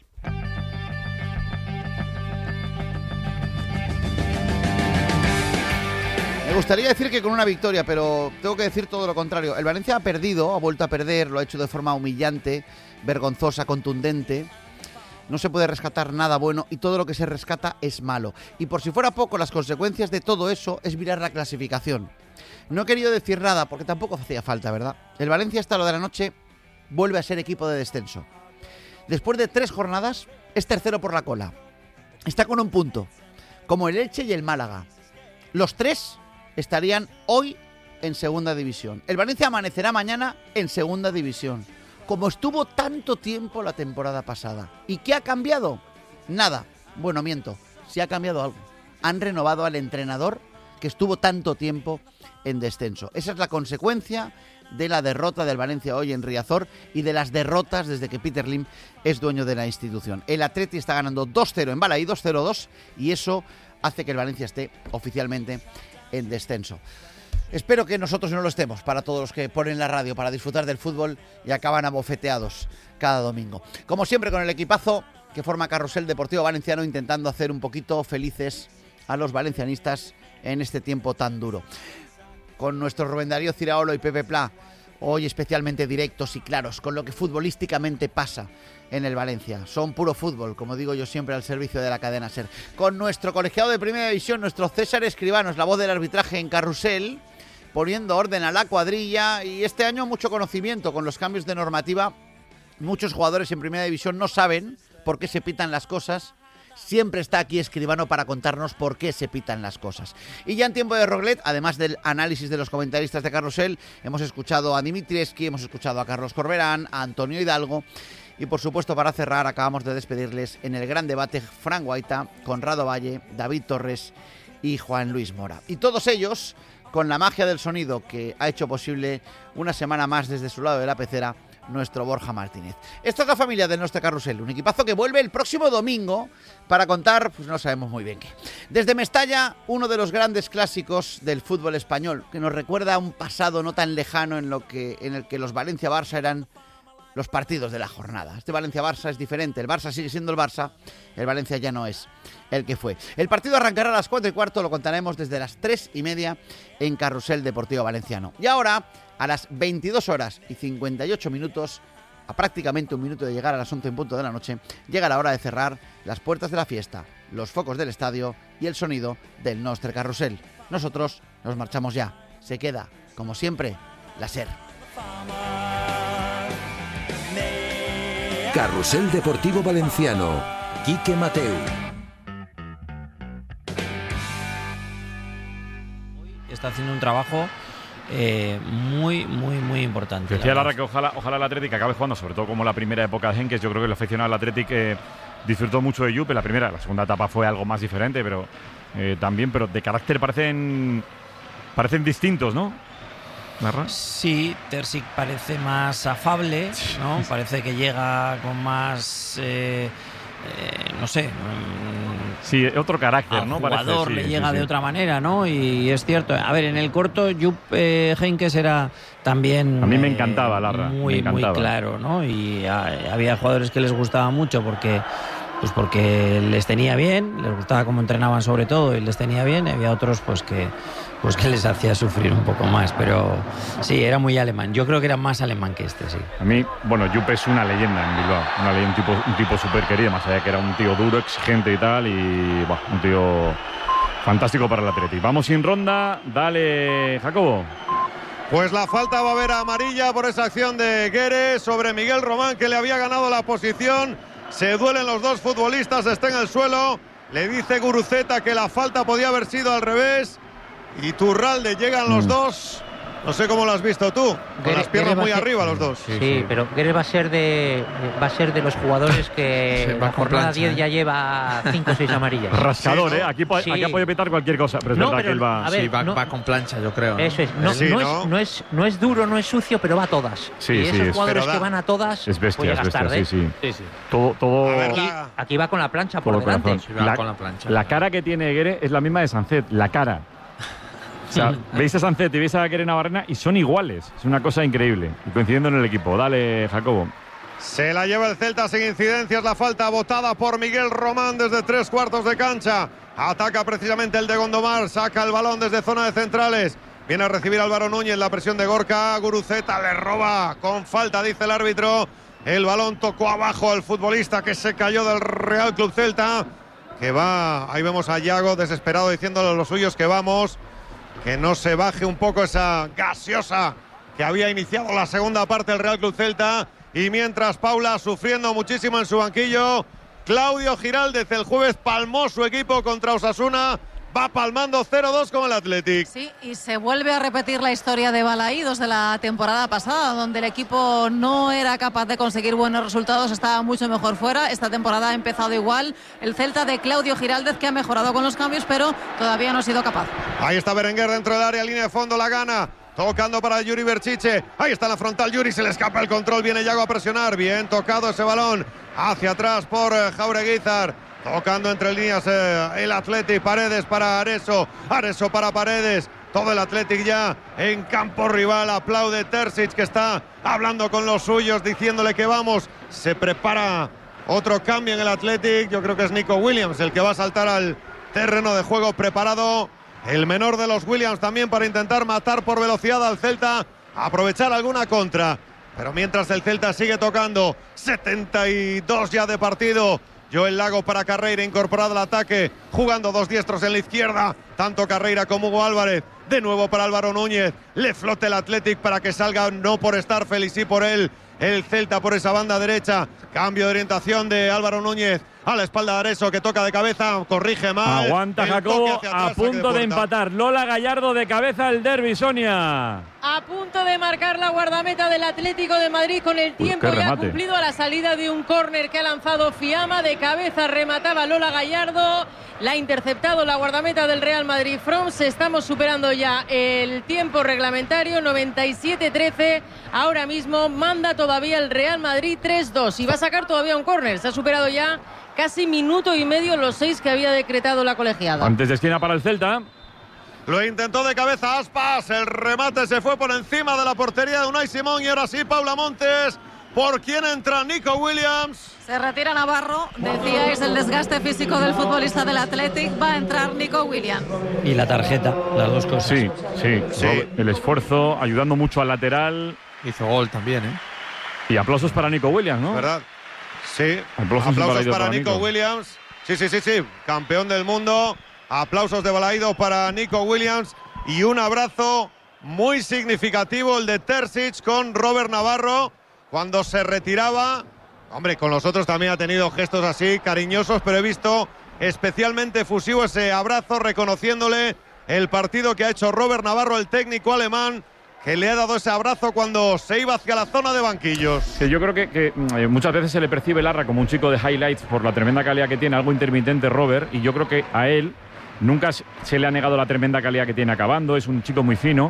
Me gustaría decir que con una victoria, pero tengo que decir todo lo contrario. El Valencia ha perdido, ha vuelto a perder, lo ha hecho de forma humillante, vergonzosa, contundente. No se puede rescatar nada bueno y todo lo que se rescata es malo. Y por si fuera poco, las consecuencias de todo eso es mirar la clasificación. No he querido decir nada porque tampoco hacía falta, ¿verdad? El Valencia hasta lo de la noche vuelve a ser equipo de descenso. Después de tres jornadas, es tercero por la cola. Está con un punto, como el Elche y el Málaga. Los tres estarían hoy en segunda división. El Valencia amanecerá mañana en segunda división, como estuvo tanto tiempo la temporada pasada. ¿Y qué ha cambiado? Nada. Bueno, miento. Sí ha cambiado algo. Han renovado al entrenador que estuvo tanto tiempo en descenso. Esa es la consecuencia de la derrota del Valencia hoy en Riazor y de las derrotas desde que Peter Lim es dueño de la institución. El Atleti está ganando dos cero en Balaídos, dos cero dos, y eso hace que el Valencia esté oficialmente en descenso. Espero que nosotros no lo estemos, para todos los que ponen la radio para disfrutar del fútbol y acaban abofeteados cada domingo. Como siempre, con el equipazo que forma Carrusel Deportivo Valenciano, intentando hacer un poquito felices a los valencianistas en este tiempo tan duro. Con nuestro Rubén Darío Ciraolo y Pepe Pla, hoy especialmente directos y claros con lo que futbolísticamente pasa en el Valencia. Son puro fútbol, como digo yo siempre, al servicio de la cadena SER. Con nuestro colegiado de Primera División, nuestro César Escribanos, la voz del arbitraje en Carrusel, poniendo orden a la cuadrilla, y este año mucho conocimiento con los cambios de normativa. Muchos jugadores en Primera División no saben por qué se pitan las cosas. Siempre está aquí Escribano para contarnos por qué se pitan las cosas. Y ya en tiempo de Roglet, además del análisis de los comentaristas de Carrusel, hemos escuchado a Dimitrievski, hemos escuchado a Carlos Corberán, a Antonio Hidalgo. Y por supuesto, para cerrar, acabamos de despedirles en el gran debate Fran Guaita, Conrado Valle, David Torres y Juan Luis Mora. Y todos ellos con la magia del sonido que ha hecho posible una semana más desde su lado de la pecera nuestro Borja Martínez. Esta es la familia de nuestro Carrusel, un equipazo que vuelve el próximo domingo para contar, pues no sabemos muy bien qué. Desde Mestalla, uno de los grandes clásicos del fútbol español, que nos recuerda a un pasado no tan lejano en, lo que, en el que los Valencia-Barça eran los partidos de la jornada. Este Valencia-Barça es diferente. El Barça sigue siendo el Barça. El Valencia ya no es el que fue. El partido arrancará a las cuatro y cuarto. Lo contaremos desde las tres y media en Carrusel Deportivo Valenciano. Y ahora, a las veintidós horas y cincuenta y ocho minutos, a prácticamente un minuto de llegar a las once en punto de la noche, llega la hora de cerrar las puertas de la fiesta, los focos del estadio y el sonido del Nostre Carrusel. Nosotros nos marchamos ya. Se queda, como siempre, la SER. Carrusel Deportivo Valenciano, Quique Mateu. Está haciendo un trabajo eh, muy, muy, muy importante. Decía Lara que ojalá, ojalá el Athletic acabe jugando, sobre todo como la primera época de Henkes. Yo creo que el aficionado al Athletic eh, disfrutó mucho de Jupp en la primera. La segunda etapa fue algo más diferente, pero eh, también, pero de carácter parecen, parecen distintos, ¿no? ¿Narra? Sí, Terzic parece más afable, ¿no? Parece que llega con más, eh, eh, no sé... Sí, otro carácter, al ¿no? jugador Parece, sí, le sí, llega sí. de otra manera, ¿no? Y es cierto. A ver, en el corto, Jupp eh, Heynckes era también... A mí me eh, encantaba, Larra. Muy, me encantaba. muy claro, ¿no? Y a, había jugadores que les gustaba mucho porque... Pues porque les tenía bien, les gustaba cómo entrenaban sobre todo y les tenía bien, y había otros pues que pues que les hacía sufrir un poco más, pero sí, era muy alemán. Yo creo que era más alemán que este, sí. A mí, bueno, Jupp es una leyenda en Bilbao, una leyenda, un tipo, un tipo súper querido, más allá que era un tío duro, exigente y tal, y bah, un tío fantástico para el Atleti. Vamos sin ronda, dale, Jacobo. Pues la falta va a haber amarilla por esa acción de Gueres sobre Miguel Román, que le había ganado la posición. Se duelen los dos futbolistas, está en el suelo. Le dice Guruceta que la falta podía haber sido al revés. Y Turralde, llegan los mm. dos. No sé cómo lo has visto tú. Con Gueres, las piernas muy ser, arriba los dos. Sí, sí, sí. pero Gueres va a ser de va a ser de los jugadores que sí, la jornada diez ¿eh? ya lleva cinco o seis amarillas. Rascador, sí, ¿eh? Aquí, sí. aquí puede pitar cualquier cosa, pero es no, verdad pero, que él va... Ver, sí, va, no, va con plancha, yo creo. ¿no? Eso es. No, sí, no, ¿no? Es, no, es, no es no es duro, no es sucio, pero va a todas. Sí, y sí, esos es, jugadores da, que van a todas, es bestia, es bestia, tarde. sí, sí. sí, sí. Todo, todo... Aquí, aquí va con la plancha por todo delante. Sí, va la, con la plancha. La cara que tiene Gueres es la misma de Sancet, la cara. O sea, veis a Sancet y veis a Gueres Navarrena y son iguales. Es una cosa increíble. Y coincidiendo en el equipo. Dale, Jacobo. Se la lleva el Celta sin incidencias. La falta botada por Miguel Román desde tres cuartos de cancha. Ataca precisamente el de Gondomar. Saca el balón desde zona de centrales. Viene a recibir Álvaro Núñez. La presión de Gorka. Guruceta le roba con falta, dice el árbitro. El balón tocó abajo al futbolista que se cayó del Real Club Celta. Que va, ahí vemos a Yago desesperado diciéndole a los suyos que vamos. Que no se baje un poco esa gaseosa que había iniciado la segunda parte del Real Club Celta. Y mientras Paula sufriendo muchísimo en su banquillo, Claudio Giraldez el jueves palmó su equipo contra Osasuna. Va palmando cero dos con el Athletic. Sí, y se vuelve a repetir la historia de Balaídos de la temporada pasada, donde el equipo no era capaz de conseguir buenos resultados, estaba mucho mejor fuera. Esta temporada ha empezado igual. El Celta de Claudio Giraldez, que ha mejorado con los cambios, pero todavía no ha sido capaz. Ahí está Berenguer dentro del área, línea de fondo, la gana. Tocando para Yuri Berchiche. Ahí está la frontal Yuri, se le escapa el control. Viene Yago a presionar. Bien tocado ese balón. Hacia atrás por eh, Jaureguizar. Tocando entre líneas eh, el Athletic. Paredes para Areso. Areso para Paredes. Todo el Athletic ya en campo rival. Aplaude Terzic, que está hablando con los suyos, diciéndole que vamos. Se prepara otro cambio en el Athletic. Yo creo que es Nico Williams el que va a saltar al terreno de juego preparado. El menor de los Williams también para intentar matar por velocidad al Celta. Aprovechar alguna contra. Pero mientras el Celta sigue tocando. setenta y dos ya de partido. Joel Lago para Carreira, incorporado al ataque, jugando dos diestros en la izquierda, tanto Carreira como Hugo Álvarez. De nuevo para Álvaro Núñez, le flote el Athletic para que salga, no por estar feliz y por él, el Celta por esa banda derecha. Cambio de orientación de Álvaro Núñez a la espalda de Areso, que toca de cabeza, corrige mal. Aguanta Jacobo, a punto de, de empatar. Lola Gallardo de cabeza el derbi, Sonia. A punto de marcar la guardameta del Atlético de Madrid con el tiempo Uy, ya cumplido a la salida de un córner que ha lanzado Fiamma. De cabeza remataba Lola Gallardo. La ha interceptado la guardameta del Real Madrid Froms. Estamos superando ya el tiempo reglamentario, noventa y siete trece. Ahora mismo manda todavía el Real Madrid tres dos y va a sacar todavía un córner. Se ha superado ya casi minuto y medio los seis que había decretado la colegiada. Antes de esquina para el Celta. Lo intentó de cabeza Aspas, el remate se fue por encima de la portería de Unai Simón y ahora sí Paula Montes. ¿Por quién entra Nico Williams? Se retira Navarro, decíais el desgaste físico del futbolista del Athletic, va a entrar Nico Williams. Y la tarjeta, las dos cosas. Sí, sí, sí. El esfuerzo, ayudando mucho al lateral. Hizo gol también, ¿eh? Y aplausos para Nico Williams, ¿no? ¿Verdad? Sí, aplausos, aplausos para, para Nico, Nico Williams. Sí, sí, sí, sí, campeón del mundo. Aplausos de Balaído para Nico Williams y un abrazo muy significativo el de Terzic con Robert Navarro cuando se retiraba. Hombre, con los otros también ha tenido gestos así cariñosos, pero he visto especialmente efusivo ese abrazo reconociéndole el partido que ha hecho Robert Navarro, el técnico alemán, que le ha dado ese abrazo cuando se iba hacia la zona de banquillos. Sí, yo creo que, que eh, muchas veces se le percibe Larra como un chico de highlights por la tremenda calidad que tiene, algo intermitente Robert, y yo creo que a él nunca se le ha negado la tremenda calidad que tiene acabando, es un chico muy fino.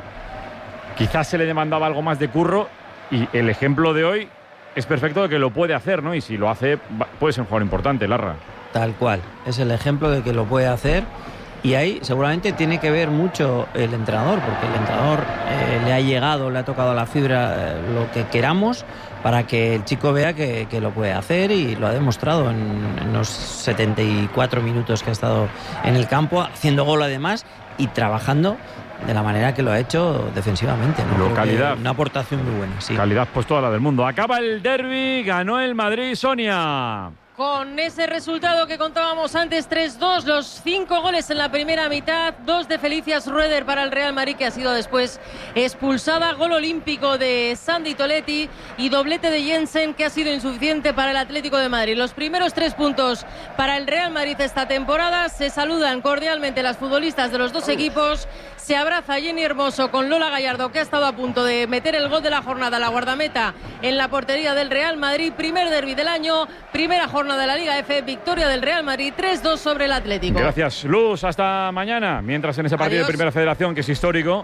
Quizás se le demandaba algo más de curro y el ejemplo de hoy es perfecto de que lo puede hacer, ¿no? Y si lo hace, puede ser un jugador importante, Larra. Tal cual, es el ejemplo de que lo puede hacer. Y ahí seguramente tiene que ver mucho el entrenador, porque el entrenador eh, le ha llegado, le ha tocado la fibra, eh, lo que queramos, para que el chico vea que, que lo puede hacer, y lo ha demostrado en, en los setenta y cuatro minutos que ha estado en el campo, haciendo gol además y trabajando de la manera que lo ha hecho defensivamente, ¿no? Calidad. Una aportación muy buena, sí. Calidad, pues toda la del mundo. Acaba el derbi, ganó el Madrid, Sonia. Con ese resultado que contábamos antes, tres dos, los cinco goles en la primera mitad, dos de Felicias Rueder para el Real Madrid, que ha sido después expulsada, gol olímpico de Sandy Toletti y doblete de Jensen, que ha sido insuficiente para el Atlético de Madrid. Los primeros tres puntos para el Real Madrid esta temporada. Se saludan cordialmente las futbolistas de los dos equipos. Se abraza Jenny Hermoso con Lola Gallardo, que ha estado a punto de meter el gol de la jornada, la guardameta en la portería del Real Madrid. Primer derbi del año, primera jornada de la Liga F, victoria del Real Madrid tres dos sobre el Atlético. Gracias, Luz, hasta mañana. Mientras en ese partido Adiós. de Primera Federación, que es histórico,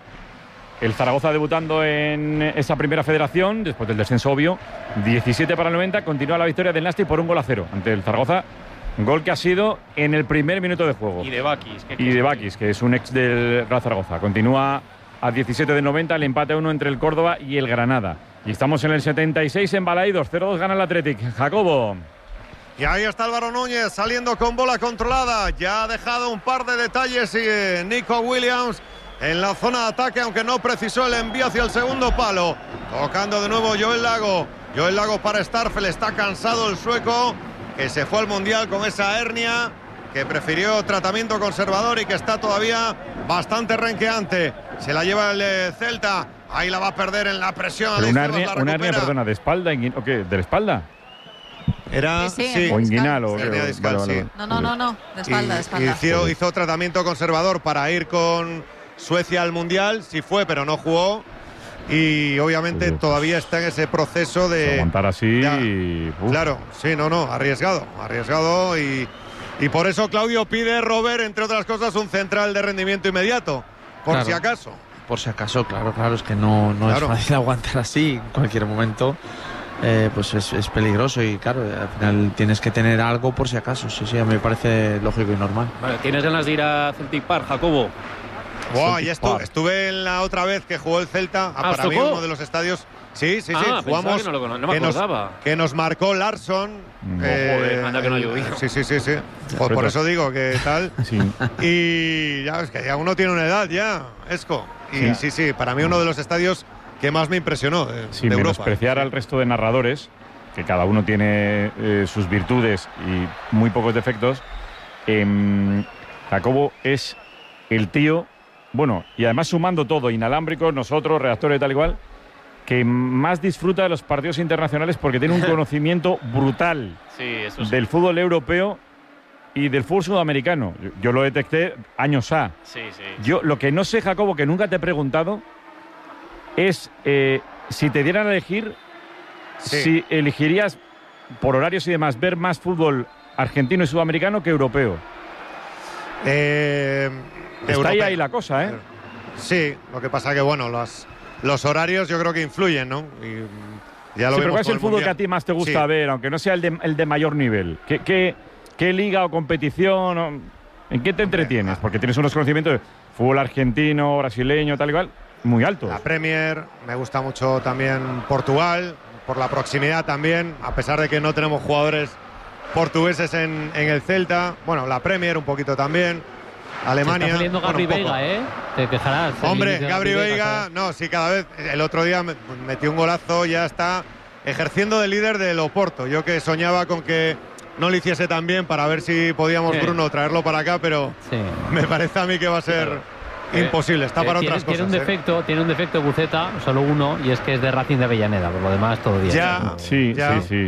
el Zaragoza debutando en esa Primera Federación, después del descenso obvio, diecisiete para el noventa, continúa la victoria del Nasti por un gol a cero ante el Zaragoza. Gol que ha sido en el primer minuto de juego. Y de Bakis. Y de Bakis, que es un ex del Real Zaragoza. Continúa a diecisiete del noventa, el empate a uno entre el Córdoba y el Granada. Y estamos en el setenta y seis en Balaidos, cero dos gana el Athletic. Jacobo. Y ahí está Álvaro Núñez saliendo con bola controlada. Ya ha dejado un par de detalles y eh, Nico Williams en la zona de ataque, aunque no precisó el envío hacia el segundo palo. Tocando de nuevo Joel Lago. Joel Lago para Starfel. Está cansado el sueco, que se fue al Mundial con esa hernia, que prefirió tratamiento conservador y que está todavía bastante renqueante. Se la lleva el eh, Celta. Ahí la va a perder en la presión. Pero una hernia, una hernia, perdona, ¿de espalda? ¿O qué? ¿De la espalda? Era sí, sí, sí. o inguinal o hernia discal, vale, vale, sí. No, no, no, no, de espalda, y, de espalda. Hizo, hizo tratamiento conservador para ir con Suecia al Mundial. Sí fue, pero no jugó. Y obviamente sí, todavía está en ese proceso de aguantar así. Ya, y, claro, sí, no, no, arriesgado, arriesgado y, y por eso Claudio pide, Robert, entre otras cosas, un central de rendimiento inmediato, por claro, si acaso. Por si acaso, claro, claro, es que no, no claro. es fácil aguantar así en cualquier momento. Eh, pues es, es peligroso y claro, al final tienes que tener algo por si acaso. Sí, sí, a mí me parece lógico y normal. Vale, ¿tienes ganas de ir a Celtic Park, Jacobo? Wow, ya estu estuve en la otra vez que jugó el Celta, ¿Ah, para mí uno de los estadios. Sí, sí, sí, ah, jugamos. Que no, lo, no me que, nos, que nos marcó Larson. No, eh, joder, anda que no ha llovido. Sí, sí, sí, sí. Joder, por eso digo que tal. Sí. Y ya es que ya uno tiene una edad ya, Esco. Y sí, sí, sí, para mí uno de los estadios que más me impresionó de, sí, de menospreciar Europa. Al resto de narradores, que cada uno tiene eh, sus virtudes y muy pocos defectos. Eh, Jacobo es el tío, bueno, y además sumando todo, inalámbricos, nosotros, reactores tal igual, que más disfruta de los partidos internacionales porque tiene un conocimiento brutal sí, eso sí. del fútbol europeo y del fútbol sudamericano. Yo, yo lo detecté años A. Sí, sí. Yo lo que no sé, Jacobo, que nunca te he preguntado, es eh, si te dieran a elegir, sí. si elegirías, por horarios y demás, ver más fútbol argentino y sudamericano que europeo. Eh, Está europeo. ahí, ahí la cosa, ¿eh? Sí, lo que pasa que, bueno, los, los horarios yo creo que influyen, ¿no? Y ya lo sí, pero ¿cuál es el, el fútbol mundial? que a ti más te gusta sí. ver, aunque no sea el de, el de mayor nivel? ¿Qué, qué, qué liga o competición? O, ¿en qué te entretienes? Porque tienes unos conocimientos de fútbol argentino, brasileño, tal y cual, muy altos. La Premier, me gusta mucho también Portugal, por la proximidad también, a pesar de que no tenemos jugadores portugueses en, en el Celta. Bueno, la Premier un poquito también. Alemania. Está saliendo Gabri bueno, Veiga, ¿eh? Te quejarás. Hombre, Gabri Veiga, no, sí, cada vez. El otro día metió un golazo, ya está ejerciendo de líder del Oporto. Yo que soñaba con que no lo hiciese tan bien para ver si podíamos, sí. Bruno, traerlo para acá, pero sí. me parece a mí que va a ser sí, imposible. Está eh, para tiene, otras tiene cosas. Un defecto, ¿eh? Tiene un defecto Buceta, solo uno, y es que es de Racing de Avellaneda. Por lo demás, todo bien. Ya, sí, ya. sí, sí.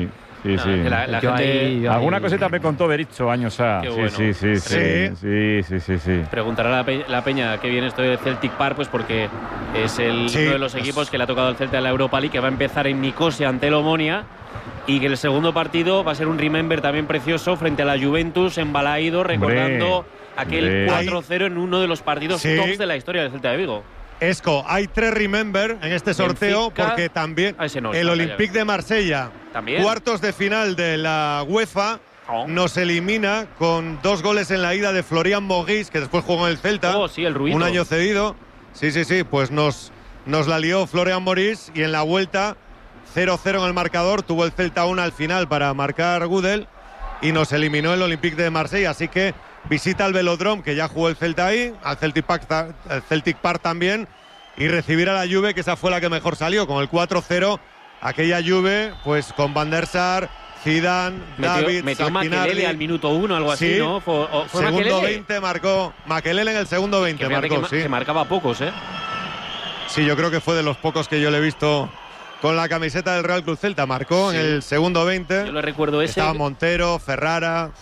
Sí, sí. La, la gente, ahí, Alguna ahí, cosita me contó Bericho años a. Qué Sí, bueno. sí, sí, sí, sí, sí, sí, sí. Preguntará la, pe la Peña qué bien esto de Celtic Park, pues porque es el, Sí. uno de los equipos que le ha tocado al Celta en la Europa League, que va a empezar en Nicosia ante el Omonia, y que el segundo partido va a ser un remember también precioso frente a la Juventus en Balaído, recordando Hombre, aquel hombre. cuatro cero en uno de los partidos Sí. tops de la historia del Celta de Vigo. Esco, hay tres remember en este sorteo Benfica, porque también ah, ese no, el está, Olympique ya. de Marsella, También. cuartos de final de la UEFA, Oh. nos elimina con dos goles en la ida de Florian Mogis, que después jugó en el Celta, Oh, sí, el Ruito. un año cedido. Sí, sí, sí, pues nos, nos la lió Florian Mogis y en la vuelta cero cero en el marcador, tuvo el Celta una al final para marcar Gudel y nos eliminó el Olympique de Marsella, así que visita al Velodrome, que ya jugó el Celta ahí, al Celtic Park, al Celtic Park también, y recibir a la Juve, que esa fue la que mejor salió, con el cuatro cero, aquella Juve, pues con Van der Sar, Zidane, Metió, David, metió Sakinardi. Makelele al minuto uno, algo así, Sí. ¿no? Fue, o- fue Segundo Makelele. veinte marcó, Makelele en el segundo veinte Que fíjate marcó, que, ma- sí. que marcaba pocos, ¿eh? Sí, yo creo que fue de los pocos que yo le he visto con la camiseta del Real Club Celta, marcó Sí. en el segundo veinte. Yo lo recuerdo ese. Estaba Montero, Ferrara.